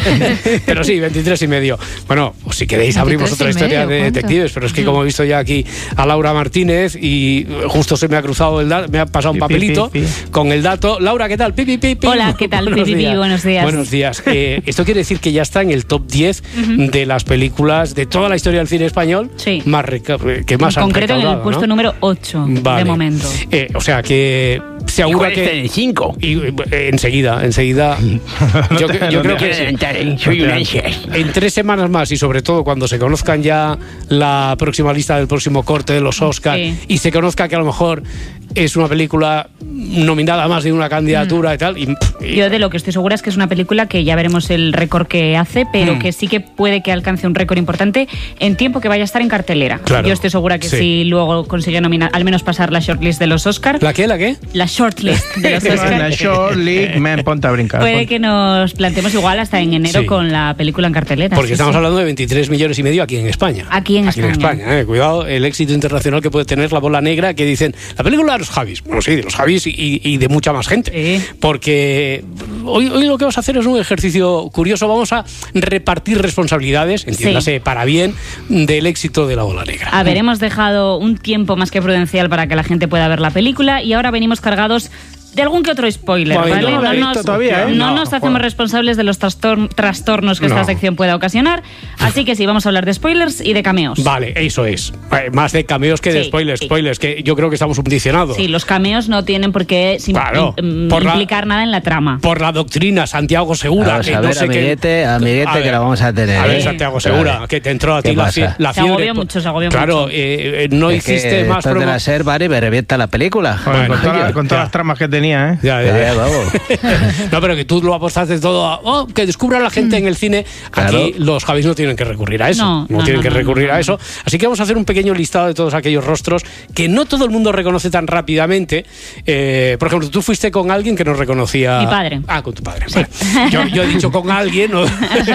Pero sí, veintitrés y medio. Bueno, pues si queréis abrimos otra veintitrés y historia medio, de ¿cuánto? detectives, pero es que como he visto ya aquí a Laura Martínez y justo se me ha cruzado el dato, me ha pasado un Pi, pi, papelito pi, pi. con el dato. Laura, ¿qué tal? Pi, pi, pi, pi. Hola, ¿qué tal? Buenos Pi, pi, pi, días. buenos días. Buenos días. Eh, esto quiere decir que ya está en el top diez de las películas de toda la historia del cine español Sí. más reca- que más En han concreto en el recaudado, puesto ¿no? número ocho Vale. de momento. Eh, o sea que se augura que el cinco. y eh, enseguida, enseguida. Yo, te- yo no creo te que adelantaré, sí. soy un ansias. En tres semanas más y sobre todo cuando se conozcan ya la próxima lista del próximo corte de los Oscars Sí. y se conozca que a lo mejor es una película nominada a más de una candidatura y tal. Y, y- Yo de lo que estoy segura es que es una película que ya veremos el récord que hace, pero Mm. que sí que puede que alcance un récord importante en tiempo que vaya a estar en cartelera. Claro. Yo estoy segura que Sí. si luego consigue nominar, al menos pasar la shortlist de los Oscars. ¿La qué? ¿La qué? La shortlist de los En la Oscars. Short League, men, ponte a brincar. Puede ponte. que nos planteemos igual hasta en enero Sí. con la película en cartelera. Porque sí, estamos sí. hablando de veintitrés millones y medio aquí en España. Aquí en Aquí en España. España, eh. Cuidado el éxito internacional que puede tener La Bola Negra, que dicen, la película de los Javis. Bueno, sí, de los Javis y, y- y de mucha más gente. Sí. Porque hoy, hoy lo que vamos a hacer es un ejercicio curioso. Vamos a repartir responsabilidades, entiéndase, para bien, del éxito de La Bola Negra. A ver, hemos dejado un tiempo más que prudencial para que la gente pueda ver la película y ahora venimos cargados de algún que otro spoiler, Bueno, ¿vale? no lo he No visto nos, todavía, ¿eh? no No, nos hacemos joder. responsables de los trastor- trastornos que No. esta sección pueda ocasionar, así que sí, vamos a hablar de spoilers y de cameos. Vale, eso es. Eh, Más de cameos que de Sí, spoilers. sí. Spoilers, que yo creo que estamos condicionados. Sí, los cameos no tienen por qué sim- Claro, im- por la- implicar nada en la trama. Por la doctrina Santiago Segura. Vamos que a no ver, sé qué- amiguete, amiguete, A ver, que la vamos a tener. A ver, ¿eh? Santiago Segura, Vale. que te entró a ¿Qué ti la, pasa? fie- la Se fiebre. agobió mucho, se agobió claro, mucho. eh, eh, no Es hiciste que más esto de promo. la SER, vale, me revienta la película. Joder, con, Bueno, toda- ya, con todas ya. las tramas que tenía, ¿eh? Ya, ya, ya. Ya, vamos. No, pero que tú lo apostaste todo a oh, que descubra la gente en el cine. Claro. Aquí los Javis no tienen que recurrir a eso. No, No, no, tienen no, que no, recurrir no, a no. eso. Así que vamos a hacer un pequeño listado de todos aquellos rostros que no todo el mundo reconoce tan rápidamente. Eh, por ejemplo, tú fuiste con alguien que no reconocía. Mi padre. Ah, con tu padre. Vale. Yo, yo he dicho con alguien, ¿no?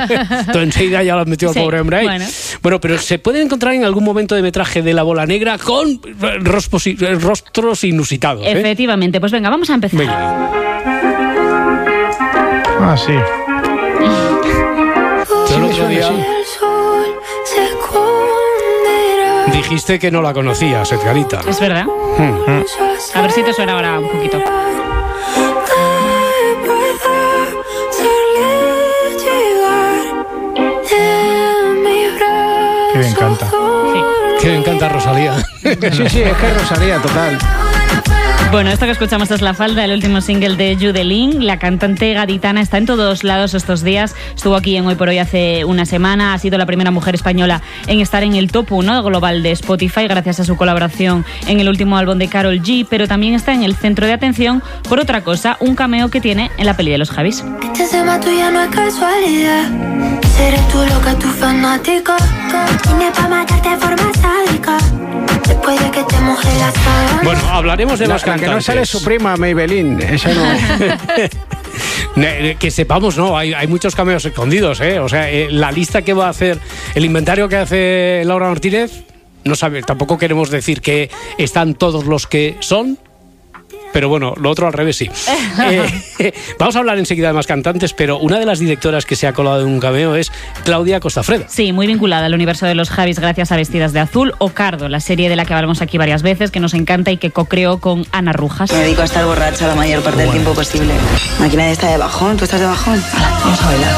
Tú enseguida ya lo has metido Sí, al pobre hombre ahí. bueno. Bueno, pero se pueden encontrar en algún momento de metraje de La Bola Negra con eh, rostros, rostros inusitados. ¿eh? Efectivamente, pues venga, vamos a empezar. Venga. Ah, sí. Yo el otro día dijiste que no la conocías, Edgarita. Es verdad. Hmm. A ver si te suena ahora un poquito. Que bien canta. Que me encanta Rosalía. Sí, sí, es que Rosalía, total. Bueno, esto que escuchamos es La Falda, el último single de Judelín. La cantante gaditana está en todos lados estos días. Estuvo aquí en Hoy por Hoy hace una semana. Ha sido la primera mujer española en estar en el top uno global de Spotify gracias a su colaboración en el último álbum de Karol G, pero también está en el centro de atención por otra cosa, un cameo que tiene en la peli de los Javis. Este tema tuyo no es casualidad. Seré tú loca, tu fanática. Vine pa' matarte de forma sádica. Después de que te moje la sábana. Bueno, hablaremos de La, más la que no cantantes. sale es su prima, Maybelline. Esa no. Ne- Que sepamos, no, hay, hay muchos cameos escondidos, ¿eh? O sea, eh, la lista que va a hacer, el inventario que hace Laura Martínez, no sabe, tampoco queremos decir que están todos los que son, pero bueno, lo otro al revés sí. Eh, vamos a hablar enseguida de más cantantes, pero una de las directoras que se ha colado en un cameo es Claudia Costafreda. Sí, muy vinculada al universo de los Javis gracias a Vestidas de Azul o Cardo, la serie de la que hablamos aquí varias veces, que nos encanta y que co-creó con Ana Rujas. Me dedico a estar borracha la mayor parte del tiempo posible. Aquí nadie está de bajón, ¿tú estás de bajón? Hala, vamos a bailar.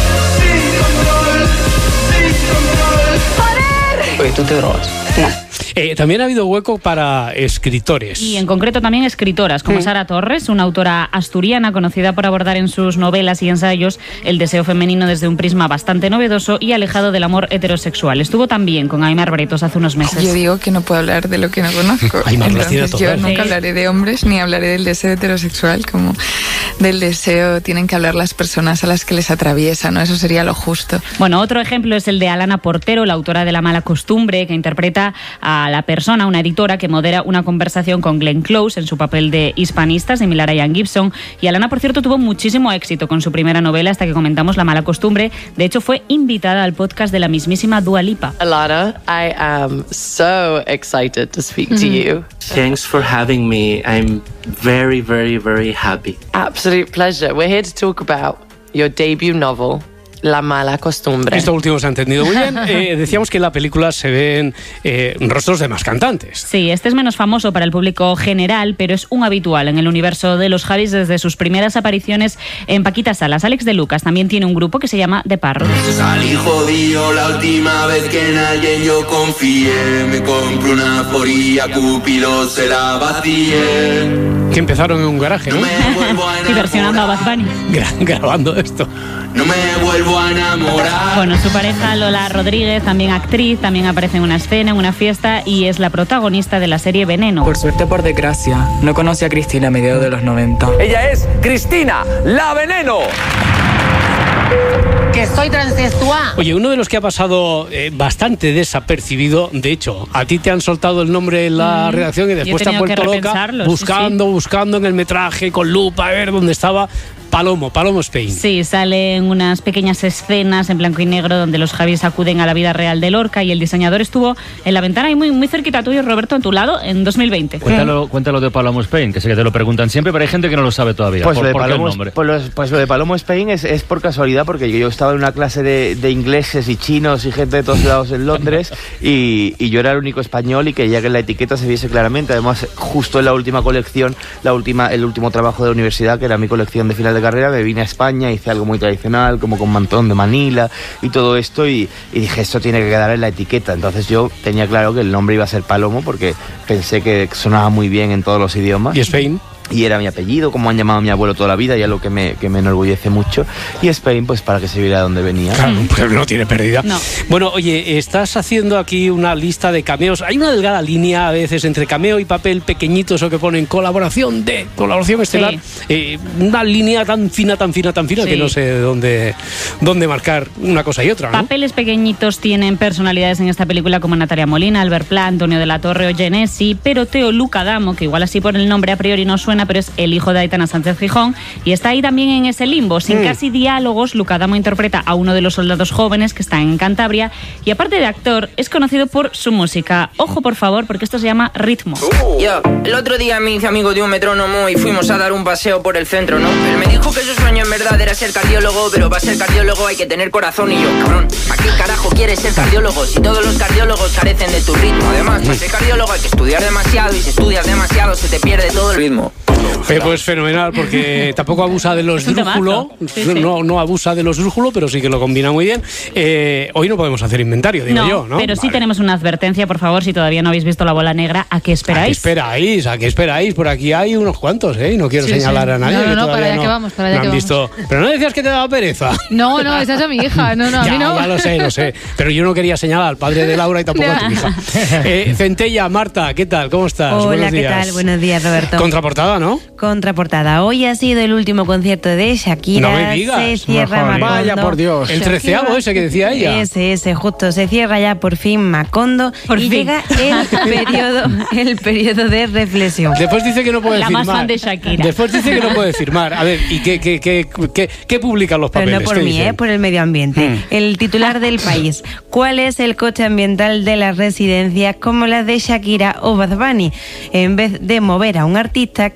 Oye, ¿tú te drogas? No. Eh, también ha habido hueco para escritores. Y en concreto también escritoras, como mm. Sara Torres, una autora asturiana conocida por abordar en sus novelas y ensayos el deseo femenino desde un prisma bastante novedoso y alejado del amor heterosexual. Estuvo también con Aimar Bretos hace unos meses. Yo digo que no puedo hablar de lo que no conozco. Aimar, Entonces yo sí. nunca hablaré de hombres ni hablaré del deseo heterosexual, como del deseo tienen que hablar las personas a las que les atraviesa, ¿no? Eso sería lo justo. Bueno, otro ejemplo es el de Alana Portero, la autora de La mala costumbre, que interpreta a la persona, una editora que modera una conversación con Glenn Close en su papel de hispanista, similar a Ian Gibson. Y Alana, por cierto, tuvo muchísimo éxito con su primera novela hasta que comentamos La mala costumbre. De hecho, fue invitada al podcast de la mismísima Dua Lipa. Alana, I am so excited to speak to you. Thanks for having me. I'm very, very, very happy. Absolute pleasure. We're here to talk about your debut novel, La mala costumbre. Esto último se ha entendido muy bien. Eh, decíamos que en la película se ven eh, rostros de más cantantes. Sí, este es menos famoso para el público general, pero es un habitual en el universo de los Javis desde sus primeras apariciones en Paquita Salas. Alex de Lucas también tiene un grupo que se llama The Parrots. Salí jodido la última vez que en alguien yo confié. Me compré una foría, Cupido se la vacié. Que empezaron en un garaje, ¿no? Y versionando a Bad Bunny. Gra- grabando esto. No me vuelvo a enamorar. Bueno, su pareja Lola Rodríguez, también actriz, también aparece en una escena, en una fiesta y es la protagonista de la serie Veneno. Por suerte, por desgracia, no conocí a Cristina a mediados de los noventa. Ella es Cristina, la Veneno. Que soy transexual. Oye, uno de los que ha pasado eh, bastante desapercibido, de hecho, a ti te han soltado el nombre en la mm, redacción y después te han vuelto loca buscando, sí, sí. buscando en el metraje con lupa a ver dónde estaba. Palomo, Palomo Spain. Sí, salen unas pequeñas escenas en blanco y negro donde los Javis acuden a la vida real de Lorca y el diseñador estuvo en la ventana y muy, muy cerquita tuyo, Roberto, en tu lado, en dos mil veinte. Cuéntalo, cuéntalo de Palomo Spain, que sé que te lo preguntan siempre, pero hay gente que no lo sabe todavía. Pues, ¿Por, lo, de ¿por Palomo, qué el nombre? Pues, lo, pues lo de Palomo Spain es, es por casualidad, porque yo, yo estaba en una clase de, de ingleses y chinos y gente de todos lados en Londres y, y yo era el único español y quería que en la etiqueta se viese claramente. Además, justo en la última colección, la última, el último trabajo de la universidad, que era mi colección de final de carrera, me vine a España, hice algo muy tradicional, como con mantón de Manila y todo esto, y, y dije, esto tiene que quedar en la etiqueta. Entonces yo tenía claro que el nombre iba a ser Palomo, porque pensé que sonaba muy bien en todos los idiomas. ¿Y Spain? Y era mi apellido, como han llamado a mi abuelo toda la vida, y algo que me, que me enorgullece mucho. Y Spain, pues para que se viera de dónde venía. Claro, pues no tiene pérdida. No. Bueno, oye, estás haciendo aquí una lista de cameos. Hay una delgada línea a veces entre cameo y papel pequeñito, eso que ponen colaboración de, colaboración estelar. Sí. Eh, una línea tan fina, tan fina, tan fina, sí, que no sé dónde, dónde marcar una cosa y otra, ¿no? Papeles pequeñitos tienen personalidades en esta película como Natalia Molina, Albert Pla, Antonio de la Torre o Genesi, pero Teo Luca Damo, que igual así por el nombre a priori no suena, pero es el hijo de Aitana Sánchez Gijón y está ahí también en ese limbo. Sin mm. casi diálogos, Luca Damo interpreta a uno de los soldados jóvenes que están en Cantabria y aparte de actor, es conocido por su música. Ojo, por favor, porque esto se llama ritmo. Uh. Yo, el otro día me hice amigo de un metrónomo y fuimos a dar un paseo por el centro, ¿no? Él me dijo que su sueño en verdad era ser cardiólogo, pero para ser cardiólogo hay que tener corazón y yo, cabrón, ¿para qué carajo quieres ser cardiólogo si todos los cardiólogos carecen de tu ritmo? Además, para ser cardiólogo hay que estudiar demasiado y si estudias demasiado se te pierde todo el ritmo. Eh, pues fenomenal, porque tampoco abusa de los drújulo, sí, sí. no, no abusa de los drújulo, pero sí que lo combina muy bien. Eh, hoy no podemos hacer inventario, digo no, yo, ¿no? Pero sí vale. tenemos una advertencia, por favor, si todavía no habéis visto La bola negra, ¿a qué esperáis? ¿A qué esperáis? ¿A qué esperáis? Por aquí hay unos cuantos, ¿eh? Y no quiero sí, señalar sí. a nadie. No, no, que no, para allá no, que vamos, para allá no que han vamos. visto. Pero no decías que te daba pereza. No, no, esa es a mi hija, no, no, a ya, mí no. Ya lo sé, lo sé. Pero yo no quería señalar al padre de Laura y tampoco a tu hija. Eh, Centella, Marta, ¿qué tal? ¿Cómo estás? Hola, Buenos ¿qué días. tal? Buenos días, Roberto. Contraportada, ¿no? Contraportada. Hoy ha sido el último concierto de Shakira. No me digas. Se cierra Macondo. Macondo. Vaya, por Dios. El treceavo ese que decía ella. Ese, ese, justo. Se cierra ya por fin Macondo por y fin. llega el periodo, el periodo de reflexión. Después dice que no puede La firmar. más fan de Shakira. Después dice que no puede firmar. A ver, ¿y qué, qué, qué, qué, qué publican los papeles? Pero no por mí, eh, por el medio ambiente. Mm. El titular del País. ¿Cuál es el coste ambiental de las residencias como las de Shakira o Bad Bunny? En vez de mover a un artista que viaje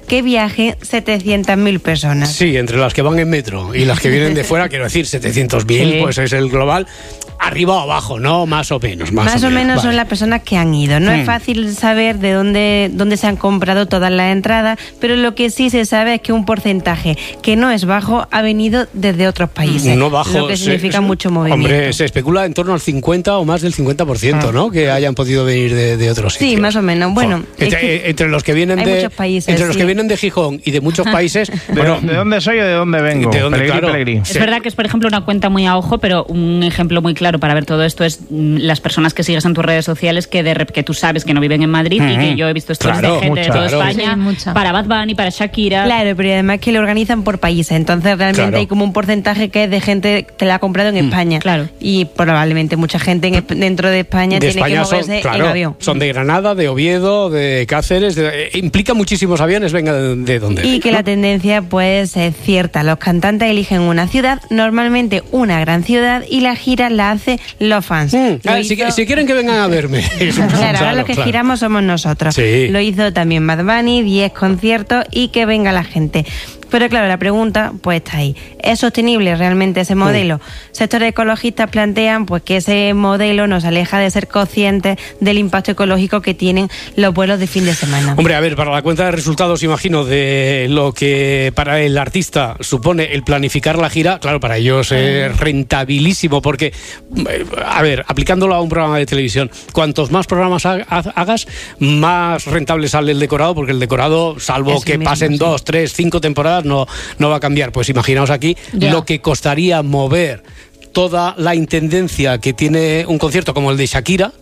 porcentaje setecientas mil personas. Sí, entre las que van en metro y las que vienen de fuera, quiero decir, setecientos mil, Sí. pues es el global. Arriba o abajo, ¿no? Más o menos. Más, Más o menos vale. son las personas que han ido. No Hmm. es fácil saber de dónde, dónde se han comprado todas las entradas, pero lo que sí se sabe es que un porcentaje que no es bajo ha venido desde otros países. No bajo. Lo que se- significa se- mucho movimiento. Hombre, se especula en torno al cincuenta o más del cincuenta por ciento, ¿no? Que hayan podido venir de, de otros sitios. Sí, más o menos. Bueno, es Entre, que eh, entre los que vienen hay de muchos países, entre los sí. que vienen de Gijón y de muchos países, ¿De, bueno, ¿De dónde soy o de dónde vengo? ¿De dónde, Pelegrí, claro? Pelegrí. Es verdad que es, por ejemplo, una cuenta muy a ojo, pero un ejemplo muy claro para ver todo esto es mm, las personas que sigues en tus redes sociales que de rep- que tú sabes que no viven en Madrid y que yo he visto stories Claro, de gente mucha, de toda claro. España Sí, mucha. para Bad Bunny, para Shakira. Claro, pero además que lo organizan por países, entonces realmente Claro. hay como un porcentaje que es de gente que la ha comprado en España. Claro. Y probablemente mucha gente en Esp- dentro de España de tiene España que son, moverse claro, en avión. son de Granada, de Oviedo, de Cáceres, de- eh, implica muchísimos aviones, venga, de, de dónde. Y que la tendencia pues es cierta. Los cantantes eligen una ciudad, normalmente una gran ciudad, y la gira la hace los fans. Mm, Lo ah, si, hizo- si quieren que vengan a verme. Claro, ahora los que claro. giramos somos nosotros. Sí. Lo hizo también Bad Bunny, diez conciertos y que venga la gente. Pero claro, la pregunta pues está ahí. ¿Es sostenible realmente ese modelo? Sectores ecologistas plantean pues que ese modelo nos aleja de ser conscientes del impacto ecológico que tienen los vuelos de fin de semana. Hombre, a ver, para la cuenta de resultados, imagino, de lo que para el artista supone el planificar la gira, claro, para ellos es rentabilísimo, porque, eh, a ver, aplicándolo a un programa de televisión, cuantos más programas ha- ha- hagas, más rentable sale el decorado, porque el decorado, salvo Eso que mismo, pasen sí. dos, tres, cinco temporadas, no, no va a cambiar. Pues imaginaos aquí Ya. lo que costaría mover toda la intendencia que tiene un concierto como el de Shakira,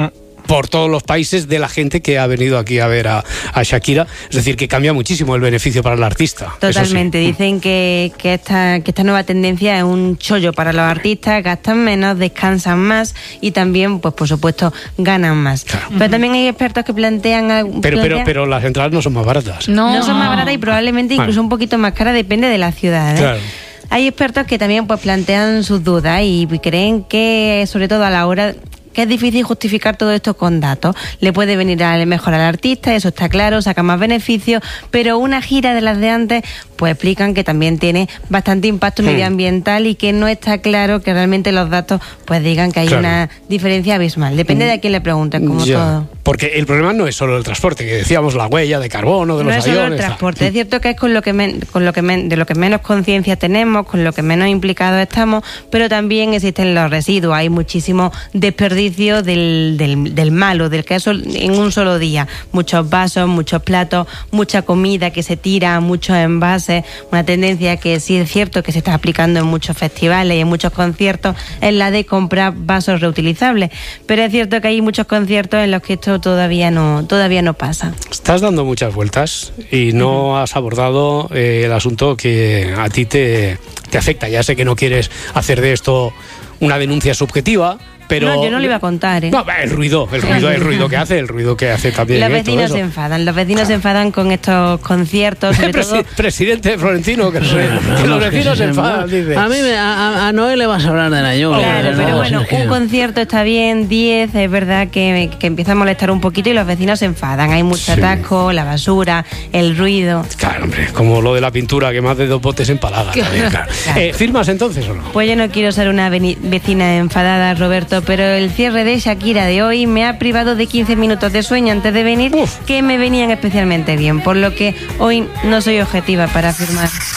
por todos los países de la gente que ha venido aquí a ver a, a Shakira. Es decir, que cambia muchísimo el beneficio para el artista. eso sí. Totalmente, dicen que, que, esta, que esta nueva tendencia es un chollo para los artistas, gastan menos, descansan más y también, pues por supuesto, ganan más. Pero también hay expertos que plantean... algún- Pero, pero, plantean- pero las entradas no son más baratas. No, no son más baratas y probablemente Vale. incluso un poquito más caras, depende de la ciudad, ¿eh? Claro. Hay expertos que también pues plantean sus dudas y creen que, sobre todo a la hora... que es difícil justificar todo esto con datos. Le puede venir a mejor al artista, eso está claro, saca más beneficios, pero una gira de las de antes, pues explican que también tiene bastante impacto Hmm. medioambiental y que no está claro que realmente los datos pues digan que hay Claro. una diferencia abismal. Depende de a quién le pregunten, como Ya. todo. Porque el problema no es solo el transporte, que decíamos la huella de carbono, de No los es solo el aviones. tal. transporte, es cierto que es con lo que men- con lo que men- de lo que menos conciencia tenemos, con lo que menos implicados estamos, pero también existen los residuos, hay muchísimo desperdicio del, del, del malo, del queso en un solo día, muchos vasos, muchos platos, mucha comida que se tira, muchos envases, una tendencia que sí es cierto que se está aplicando en muchos festivales y en muchos conciertos es la de comprar vasos reutilizables, pero es cierto que hay muchos conciertos en los que esto todavía no todavía no pasa. Estás dando muchas vueltas y no has abordado eh, el asunto que a ti te, te afecta. Ya sé que no quieres hacer de esto una denuncia subjetiva, pero... No, yo no le iba a contar, ¿eh? No, el ruido, el ruido, el ruido que hace, el ruido que hace también. Los ¿eh? Todo vecinos eso. se enfadan, los vecinos se enfadan con estos conciertos, sobre Presi- todo... Presidente Florentino, que, no sé, que los vecinos se enfadan, dice. A mí, me- a, a Noé le vas a hablar de la lluvia. Claro, pero ¿no? bueno, Si es que- un concierto está bien, diez, es verdad que, que empieza a molestar un poquito y los vecinos se enfadan. Hay mucho Sí. atasco, la basura, el ruido. Claro, hombre, como lo de la pintura, que más de dos botes empalaga. También, claro. Claro. Eh, ¿Firmas entonces o no? Pues yo no quiero ser una veni- vecina enfadada, Roberto, pero el cierre de Shakira de hoy me ha privado de quince minutos de sueño antes de venir, que me venían especialmente bien, por lo que hoy no soy objetiva para firmar.